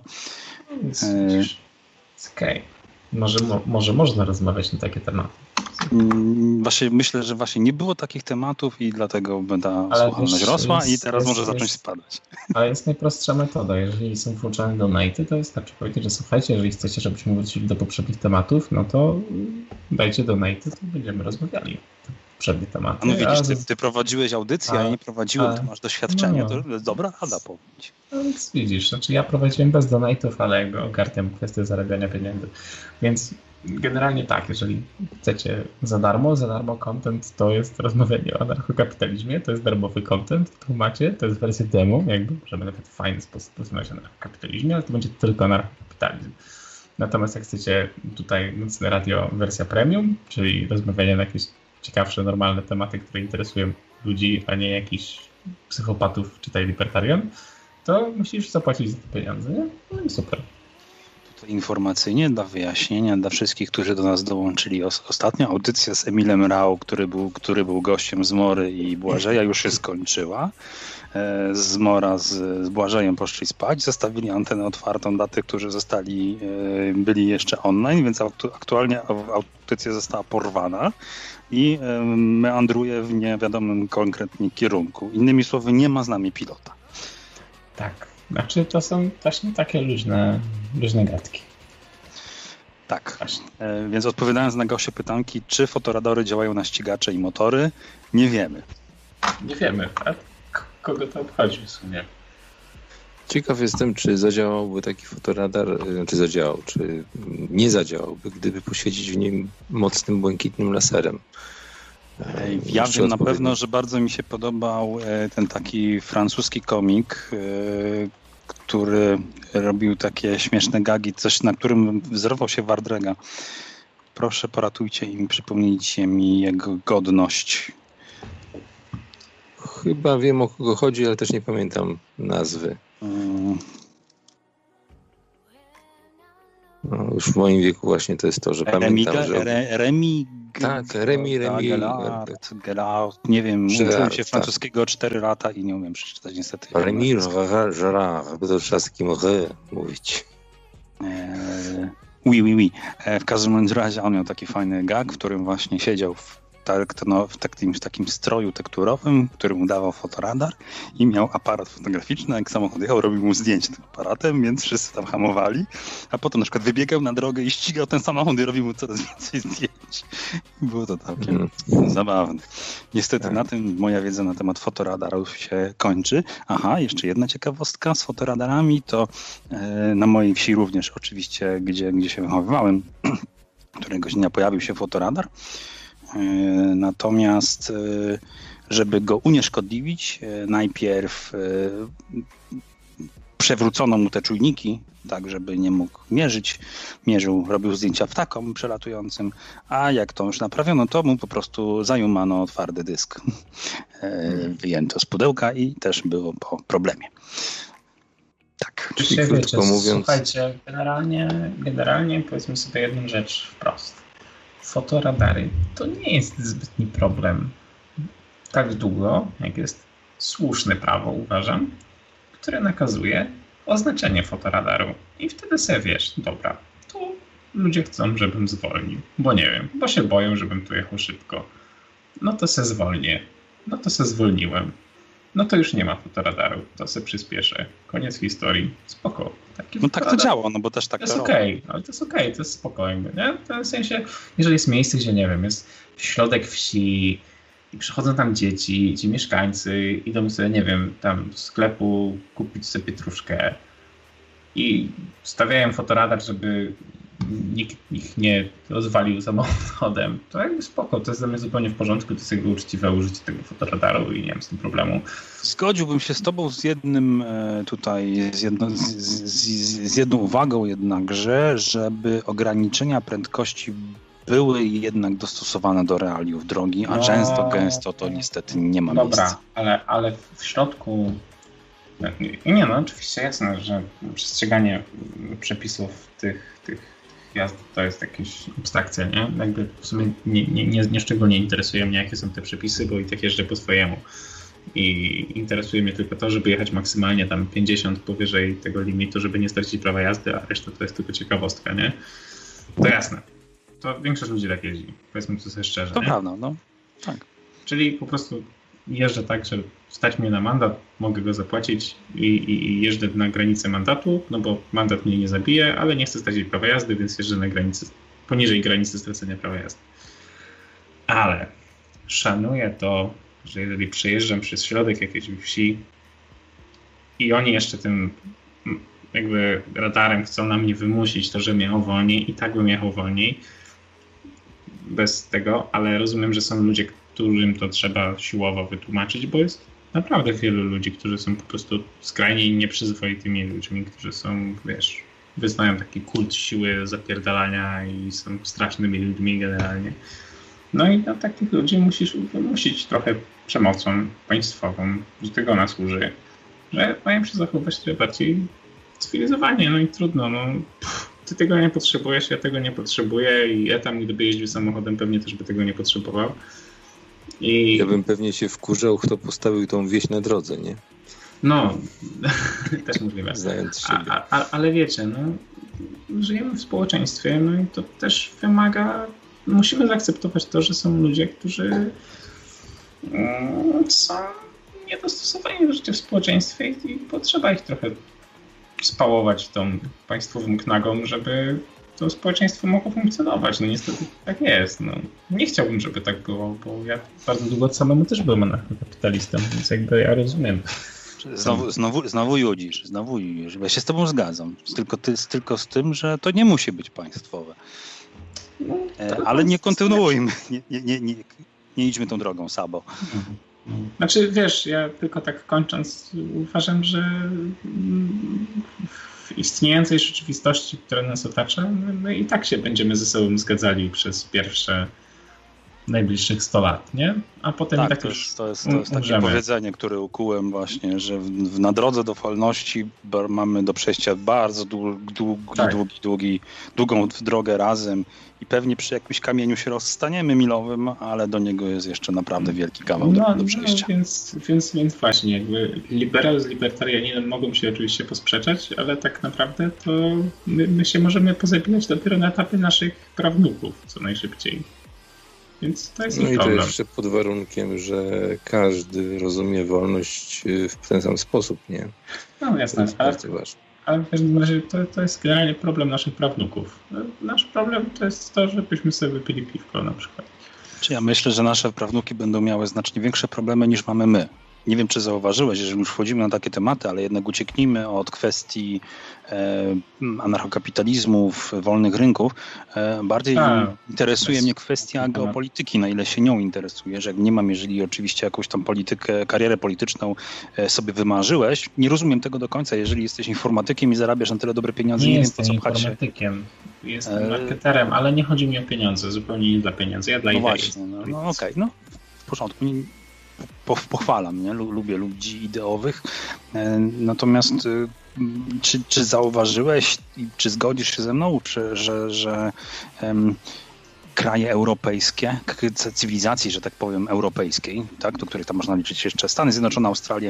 Okej. Może można rozmawiać na takie tematy. Właśnie myślę, że właśnie nie było takich tematów i dlatego ta słuchalność rosła i teraz może zacząć spadać. Ale jest najprostsza metoda. Jeżeli są włączone donaty, to wystarczy powiedzieć, że słuchajcie, jeżeli chcecie, żebyśmy wrócili do poprzednich tematów, no to dajcie donaty, to będziemy rozmawiali. Poprzednie tematy. No widzisz, ty prowadziłeś audycję, a ja nie prowadziłem, to masz doświadczenie, to jest dobra rada powiedzieć. No więc widzisz, znaczy ja prowadziłem bez donatów, ale jakby ogarniam kwestię zarabiania pieniędzy. Więc generalnie tak, jeżeli chcecie za darmo content, to jest rozmawianie o anarchokapitalizmie, to jest darmowy content, który macie, to jest wersja demo, jakby możemy nawet w fajny sposób rozmawiać o anarchokapitalizmie, ale to będzie tylko anarchokapitalizm. Natomiast jak chcecie tutaj Nocne Radio wersja premium, czyli rozmawianie na jakieś ciekawsze, normalne tematy, które interesują ludzi, a nie jakichś psychopatów, czytaj libertarian, to musisz zapłacić za te pieniądze, nie? No i super. Informacyjnie dla wyjaśnienia dla wszystkich, którzy do nas dołączyli. Ostatnia audycja z Emilem Rau, który był gościem Zmory i Błażeja, już się skończyła. Zmora z Błażejem poszli spać, zostawili antenę otwartą dla tych, którzy byli jeszcze online, więc aktualnie audycja została porwana i meandruje w niewiadomym konkretnie kierunku. Innymi słowy, nie ma z nami pilota. Tak. Znaczy to są właśnie takie luźne gadki. Tak, więc odpowiadając na Gosie pytanki, czy fotoradory działają na ścigacze i motory? Nie wiemy. Nie wiemy, a kogo to obchodzi w sumie? Ciekaw jestem, czy zadziałałby taki fotoradar, czy nie zadziałałby, gdyby poświecić w nim mocnym, błękitnym laserem. Ja wiem na pewno, że bardzo mi się podobał ten taki francuski komik, który robił takie śmieszne gagi, coś na którym wzorował się Wardrega. Proszę, poratujcie i przypomnijcie mi jego godność. Chyba wiem, o kogo chodzi, ale też nie pamiętam nazwy. No, już w moim wieku właśnie to jest to, że pamiętam, że... Gelard, nie wiem, uczyłem się francuskiego 4 lata i nie umiem przeczytać niestety. Rémy Gerard, bo to trzeba z takim mówić. Oui. W każdym razie on miał taki fajny gag, w którym właśnie siedział w takim stroju tekturowym, który mu dawał fotoradar i miał aparat fotograficzny, jak samochód jechał, robił mu zdjęcie tym aparatem, więc wszyscy tam hamowali, a potem na przykład wybiegał na drogę i ścigał ten samochód i robił mu coraz więcej zdjęć. Było to całkiem zabawne. Niestety na tym moja wiedza na temat fotoradarów się kończy. Aha, jeszcze jedna ciekawostka z fotoradarami, to na mojej wsi również oczywiście, gdzie się wychowywałem, któregoś dnia pojawił się fotoradar. Natomiast, żeby go unieszkodliwić, najpierw przewrócono mu te czujniki, tak żeby nie mógł mierzył, robił zdjęcia ptakom przelatującym, a jak to już naprawiono, to mu po prostu zajumano twardy dysk. Wyjęto z pudełka i też było po problemie. Tak. Czyli krótko mówiąc... Słuchajcie, generalnie powiedzmy sobie jedną rzecz wprost. Fotoradary to nie jest zbytni problem. Tak długo, jak jest słuszne prawo, uważam, które nakazuje oznaczenie fotoradaru. I wtedy sobie wiesz, dobra, tu ludzie chcą, żebym zwolnił, bo nie wiem, bo się boją, żebym tu jechał szybko. No to se zwolnię. No to se zwolniłem. No to już nie ma fotoradaru, to se przyspieszę. Koniec historii. Spoko. No tak to działa, no bo też tak to jest okej, ale to jest okej, to jest spokojnie, nie? W tym sensie, jeżeli jest miejsce, gdzie nie wiem, jest środek wsi i przychodzą tam dzieci, ci mieszkańcy idą sobie, nie wiem, tam do sklepu kupić sobie pietruszkę i stawiają fotoradar, żeby nikt ich nie rozwalił samochodem, to jakby spoko, to jest dla mnie zupełnie w porządku, to jest jakby uczciwe użycie tego fotoradaru i nie mam z tym problemu. Zgodziłbym się z tobą z jednym z jedną uwagą jednakże, żeby ograniczenia prędkości były jednak dostosowane do realiów drogi, a często, gęsto to niestety nie ma miejsca. Dobra, ale w środku nie no, oczywiście jasne, że przestrzeganie przepisów tych jazd to jest jakaś abstrakcja, nie? Jakby w sumie nie szczególnie interesuje mnie, jakie są te przepisy, bo i tak jeżdżę po swojemu. I interesuje mnie tylko to, żeby jechać maksymalnie tam 50 powyżej tego limitu, żeby nie stracić prawa jazdy, a reszta to jest tylko ciekawostka, nie? To jasne. To większość ludzi tak jeździ. Powiedzmy to sobie szczerze, to nie? prawda, no. Tak. Czyli po prostu jeżdżę tak, że stać mnie na mandat, mogę go zapłacić i jeżdżę na granicę mandatu, no bo mandat mnie nie zabije, ale nie chcę stracić prawa jazdy, więc jeżdżę na granicy, poniżej granicy stracenia prawa jazdy. Ale szanuję to, że jeżeli przejeżdżam przez środek jakiejś wsi i oni jeszcze tym jakby radarem chcą na mnie wymusić to, że jechał wolniej i tak bym jechał wolniej bez tego, ale rozumiem, że są ludzie, którym to trzeba siłowo wytłumaczyć, bo jest naprawdę wielu ludzi, którzy są po prostu skrajnie nieprzyzwoitymi ludźmi, którzy są, wiesz, wyznają taki kult siły zapierdalania i są strasznymi ludźmi generalnie. No i na takich ludzi musisz wymusić trochę przemocą państwową, że tego ona służy, że mają się zachować trochę bardziej cywilizowanie, no i trudno, no. Ty tego nie potrzebujesz, ja tego nie potrzebuję i ja tam, gdyby jeździł samochodem, pewnie też by tego nie potrzebował. Ja bym pewnie się wkurzał, kto postawił tą wieś na drodze, nie? No, też możliwe. Znając siebie. Ale wiecie, no, żyjemy w społeczeństwie, no i to też wymaga, musimy zaakceptować to, że są ludzie, którzy są niedostosowani do życia w społeczeństwie i potrzeba ich trochę spałować tą państwową knagą, żeby to społeczeństwo mogło funkcjonować. No niestety tak jest. No. Nie chciałbym, żeby tak było, bo ja bardzo długo samemu też byłem anarchokapitalistą, więc jakby ja rozumiem, Znowu judzisz, ja się z tobą zgadzam, tylko z tym, że to nie musi być państwowe. Ale nie kontynuujmy, nie idźmy tą drogą, Sabo. Znaczy, wiesz, ja tylko tak kończąc, uważam, że w istniejącej rzeczywistości, która nas otacza, my i tak się będziemy ze sobą zgadzali przez pierwsze najbliższych 100 lat, nie? A potem tak, i tak to jest takie powiedzenie, które ukułem właśnie, że na drodze do wolności mamy do przejścia bardzo długą drogę razem i pewnie przy jakimś kamieniu się rozstaniemy milowym, ale do niego jest jeszcze naprawdę wielki kawał do przejścia. Więc właśnie, jakby liberał z libertarianinem mogą się oczywiście posprzeczać, ale tak naprawdę to my się możemy pozabijać dopiero na etapie naszych prawnuków co najszybciej. Więc to jest i to jeszcze pod warunkiem, że każdy rozumie wolność w ten sam sposób, nie? No jasne, ale w każdym razie to jest generalnie problem naszych prawnuków. Nasz problem to jest to, żebyśmy sobie wypili piwko na przykład. Ja myślę, że nasze prawnuki będą miały znacznie większe problemy niż mamy my. Nie wiem, czy zauważyłeś, że już wchodzimy na takie tematy, ale jednak ucieknijmy od kwestii anarchokapitalizmów, wolnych rynków. Bardziej interesuje mnie kwestia geopolityki, na ile się nią interesuje, że jak nie mam, jeżeli oczywiście jakąś tam karierę polityczną sobie wymarzyłeś, nie rozumiem tego do końca, jeżeli jesteś informatykiem i zarabiasz na tyle dobre pieniądze, nie wiem po co pchać się. Informatykiem, jestem marketerem, ale nie chodzi mi o pieniądze, zupełnie nie dla pieniędzy, ja dla idei. Właśnie, okej, w porządku. Pochwalam, nie? Lubię ludzi ideowych. Natomiast czy zauważyłeś i czy zgodzisz się ze mną, że kraje europejskie, cywilizacji, że tak powiem, europejskiej, tak, do których tam można liczyć jeszcze Stany Zjednoczone, Australię,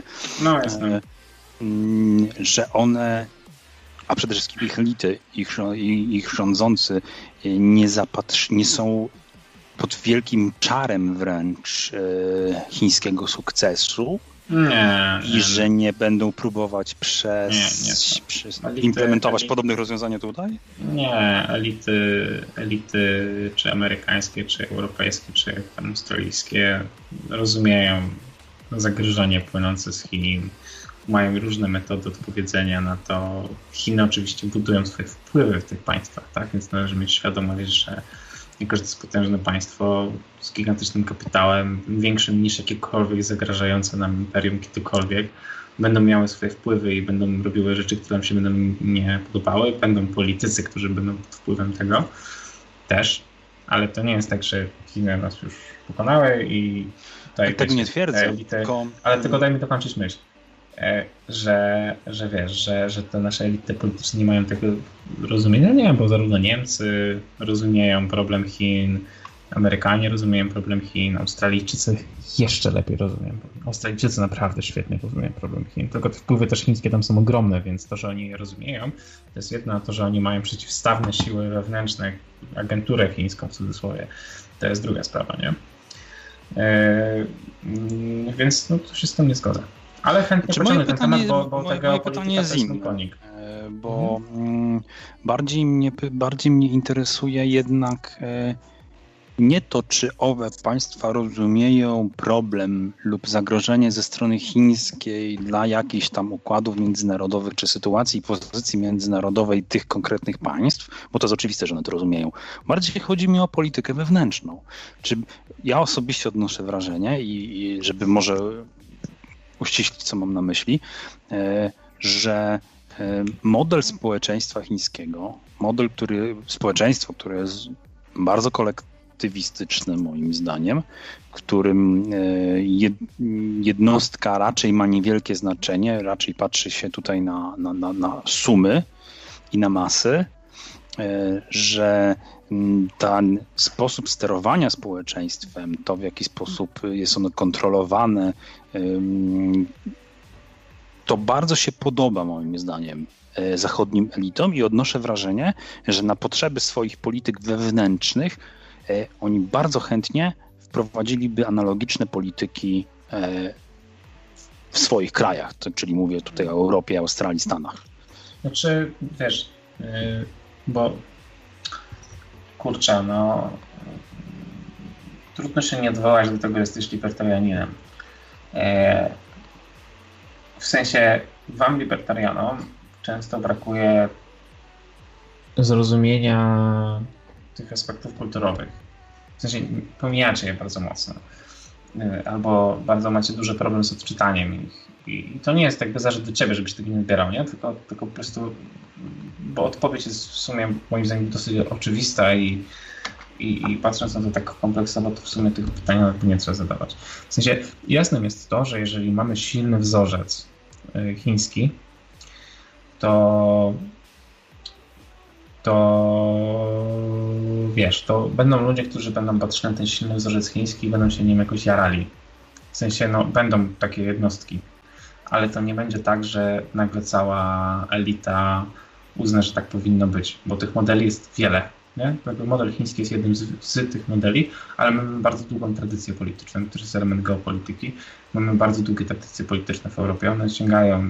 że one, a przede wszystkim ich elity, ich rządzący nie są pod wielkim czarem wręcz chińskiego sukcesu i że nie będą próbować implementować podobnych rozwiązań tutaj? Nie, elity czy amerykańskie, czy europejskie, czy tam australijskie rozumieją zagrożenie płynące z Chin. Mają różne metody odpowiedzenia na to. Chiny oczywiście budują swoje wpływy w tych państwach, tak? Więc należy mieć świadomość, że jako, że to jest potężne państwo z gigantycznym kapitałem, większym niż jakiekolwiek zagrażające nam imperium kiedykolwiek, będą miały swoje wpływy i będą robiły rzeczy, które nam się będą nie podobały. Będą politycy, którzy będą pod wpływem tego też, ale to nie jest tak, że Chiny nas już pokonały i tutaj... Tego nie twierdzę. Ale tylko daj mi dokończyć myśl. Że wiesz, że te nasze elity polityczne nie mają tego rozumienia, nie, bo zarówno Niemcy rozumieją problem Chin, Amerykanie rozumieją problem Chin, Australijczycy jeszcze lepiej rozumieją. Australijczycy naprawdę świetnie rozumieją problem Chin, tylko te wpływy też chińskie tam są ogromne, więc to, że oni je rozumieją, to jest jedno, a to, że oni mają przeciwstawne siły wewnętrzne, agenturę chińską w cudzysłowie, to jest druga sprawa, nie? Więc to się z tym nie zgodzę. Ale chętnie pociągnę ten temat, bo tego pytanie jest inne, bo bardziej mnie interesuje jednak nie to, czy owe państwa rozumieją problem lub zagrożenie ze strony chińskiej dla jakichś tam układów międzynarodowych, czy sytuacji i pozycji międzynarodowej tych konkretnych państw, bo to jest oczywiste, że one to rozumieją. Bardziej chodzi mi o politykę wewnętrzną. Czy ja osobiście odnoszę wrażenie i żeby może uściślić, co mam na myśli, że model społeczeństwa chińskiego, społeczeństwo, które jest bardzo kolektywistyczne moim zdaniem, w którym jednostka raczej ma niewielkie znaczenie, raczej patrzy się tutaj na sumy i na masy, że ten sposób sterowania społeczeństwem, to w jaki sposób jest ono kontrolowane, to bardzo się podoba moim zdaniem zachodnim elitom i odnoszę wrażenie, że na potrzeby swoich polityk wewnętrznych oni bardzo chętnie wprowadziliby analogiczne polityki w swoich krajach, czyli mówię tutaj o Europie, Australii, Stanach. Znaczy, wiesz, bo kurczę, trudno się nie odwołać do tego, że jesteś libertarianinem. W sensie wam, libertarianom, często brakuje zrozumienia tych aspektów kulturowych. W sensie pomijacie je bardzo mocno. Albo bardzo macie duży problem z odczytaniem ich. I to nie jest jakby zarzut do ciebie, żebyś tego nie wybierał, nie? Tylko po prostu, bo odpowiedź jest w sumie moim zdaniem dosyć oczywista i patrząc na to tak kompleksowo, to w sumie tych pytań nawet nie trzeba zadawać. W sensie jasnym jest to, że jeżeli mamy silny wzorzec chiński, to wiesz, to będą ludzie, którzy będą patrzyli na ten silny wzorzec chiński i będą się nim jakoś jarali. W sensie, no, będą takie jednostki, ale to nie będzie tak, że nagle cała elita uzna, że tak powinno być, bo tych modeli jest wiele. Nie? Model chiński jest jednym z tych modeli, ale mamy bardzo długą tradycję polityczną, to jest element geopolityki. Mamy bardzo długie tradycje polityczne w Europie. One sięgają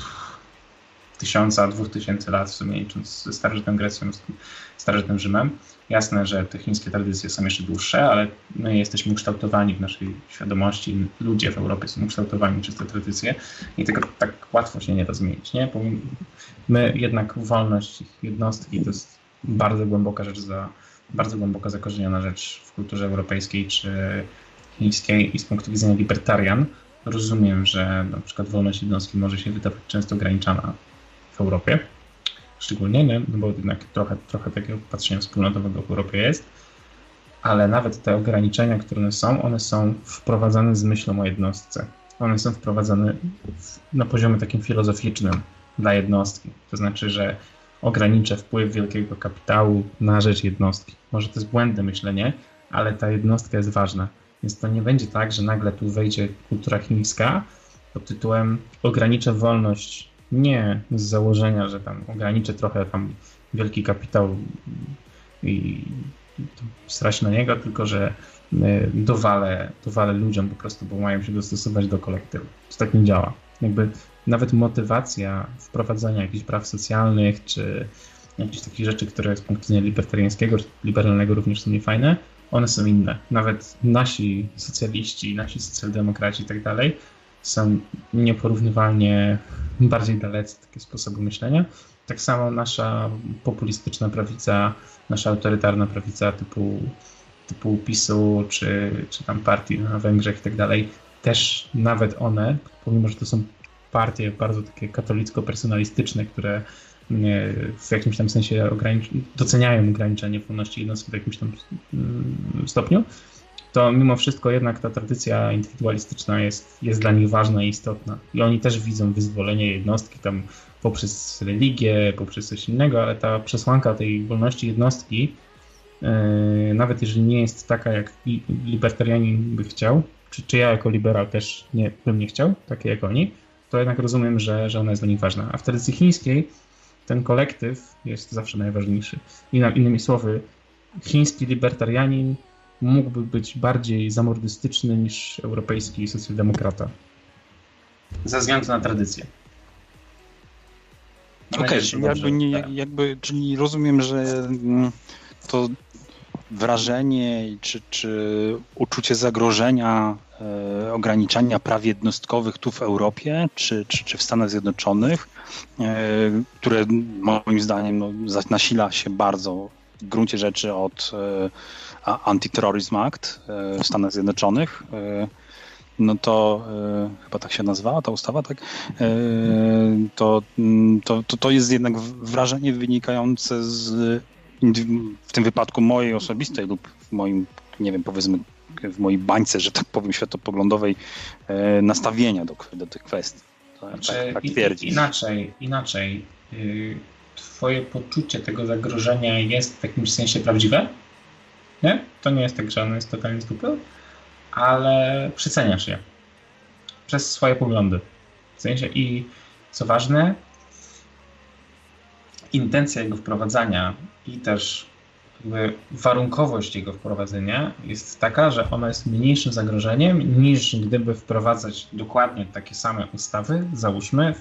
1000-2000 lat w sumie, licząc ze starożytną Grecją, starożytnym Rzymem. Jasne, że te chińskie tradycje są jeszcze dłuższe, ale my jesteśmy ukształtowani w naszej świadomości, ludzie w Europie są ukształtowani przez te tradycje i tego tak łatwo się nie da zmienić. Nie? My jednak wolność ich jednostki to jest bardzo głęboka rzecz, bardzo głęboko zakorzeniona rzecz w kulturze europejskiej czy chińskiej i z punktu widzenia libertarian rozumiem, że na przykład wolność jednostki może się wydawać często ograniczana w Europie, szczególnie, nie? No bo jednak trochę takiego patrzenia wspólnotowego w Europie jest, ale nawet te ograniczenia, które one są wprowadzane z myślą o jednostce. One są wprowadzane na poziomie takim filozoficznym dla jednostki. To znaczy, że ograniczę wpływ wielkiego kapitału na rzecz jednostki. Może to jest błędne myślenie, ale ta jednostka jest ważna. Więc to nie będzie tak, że nagle tu wejdzie kultura chińska pod tytułem ograniczę wolność nie z założenia, że tam ograniczę trochę tam wielki kapitał i strać na niego, tylko że dowalę ludziom po prostu, bo mają się dostosować do kolektywu. To tak nie działa. Jakby nawet motywacja wprowadzania jakichś praw socjalnych, czy jakichś takich rzeczy, które z punktu widzenia libertariańskiego, czy liberalnego również są niefajne, one są inne. Nawet nasi socjaliści, nasi socjaldemokraci i tak dalej są nieporównywalnie bardziej dalecy takie sposoby myślenia. Tak samo nasza populistyczna prawica, nasza autorytarna prawica typu PiS-u, czy tam partii na Węgrzech i tak dalej, też nawet one, pomimo że to są partie bardzo takie katolicko-personalistyczne, które w jakimś tam sensie doceniają ograniczenie wolności jednostki w jakimś tam stopniu, to mimo wszystko jednak ta tradycja indywidualistyczna jest dla nich ważna i istotna. I oni też widzą wyzwolenie jednostki tam poprzez religię, poprzez coś innego, ale ta przesłanka tej wolności jednostki, nawet jeżeli nie jest taka, jak libertarianin by chciał, czy ja jako liberał też bym nie chciał, takie jak oni, to jednak rozumiem, że ona jest dla nich ważna. A w tradycji chińskiej ten kolektyw jest zawsze najważniejszy. Innymi słowy, chiński libertarianin mógłby być bardziej zamordystyczny niż europejski socjaldemokrata. Ze względu na tradycję. Okej, czyli rozumiem, że to wrażenie czy uczucie zagrożenia, ograniczania praw jednostkowych tu w Europie czy w Stanach Zjednoczonych, które moim zdaniem nasila się bardzo w gruncie rzeczy od Anti-Terrorism Act w Stanach Zjednoczonych, no to chyba tak się nazywała ta ustawa, tak? To jest jednak wrażenie wynikające w tym wypadku mojej osobistej lub w moim, nie wiem, powiedzmy w mojej bańce, że tak powiem, światopoglądowej nastawienia do tych kwestii. Tak twierdzisz. Inaczej. Twoje poczucie tego zagrożenia jest w jakimś sensie prawdziwe? Nie? To nie jest tak, że ono jest totalnie z dupy, ale przeceniasz je przez swoje poglądy. W sensie i co ważne, intencja jego wprowadzania i też jakby warunkowość jego wprowadzenia jest taka, że ona jest mniejszym zagrożeniem niż gdyby wprowadzać dokładnie takie same ustawy, załóżmy,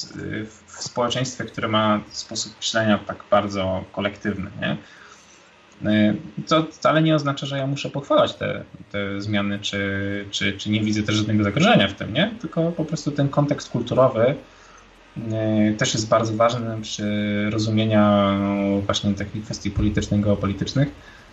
w społeczeństwie, które ma sposób myślenia tak bardzo kolektywny, nie? To wcale nie oznacza, że ja muszę pochwalać te zmiany, czy nie widzę też żadnego zagrożenia w tym, nie? Tylko po prostu ten kontekst kulturowy też jest bardzo ważny przy rozumieniu właśnie takich kwestii politycznych, geopolitycznych.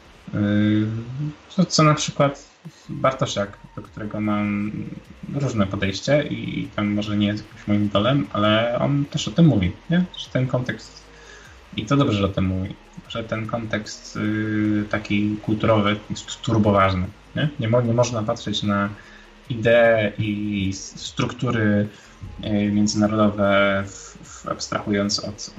Co na przykład Bartosiak, do którego mam różne podejście i tam może nie jest jakimś moim idolem, ale on też o tym mówi, nie? Że ten kontekst, i to dobrze, że o tym mówi, że ten kontekst taki kulturowy jest turboważny. Nie można patrzeć na idee i struktury międzynarodowe abstrahując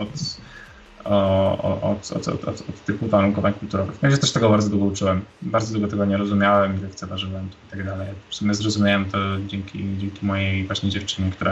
od tych uwarunkowań kulturowych. Ja się też tego bardzo długo uczyłem. Bardzo długo tego nie rozumiałem i lekceważyłem i tak dalej. W sumie zrozumiałem to dzięki mojej właśnie dziewczynie, która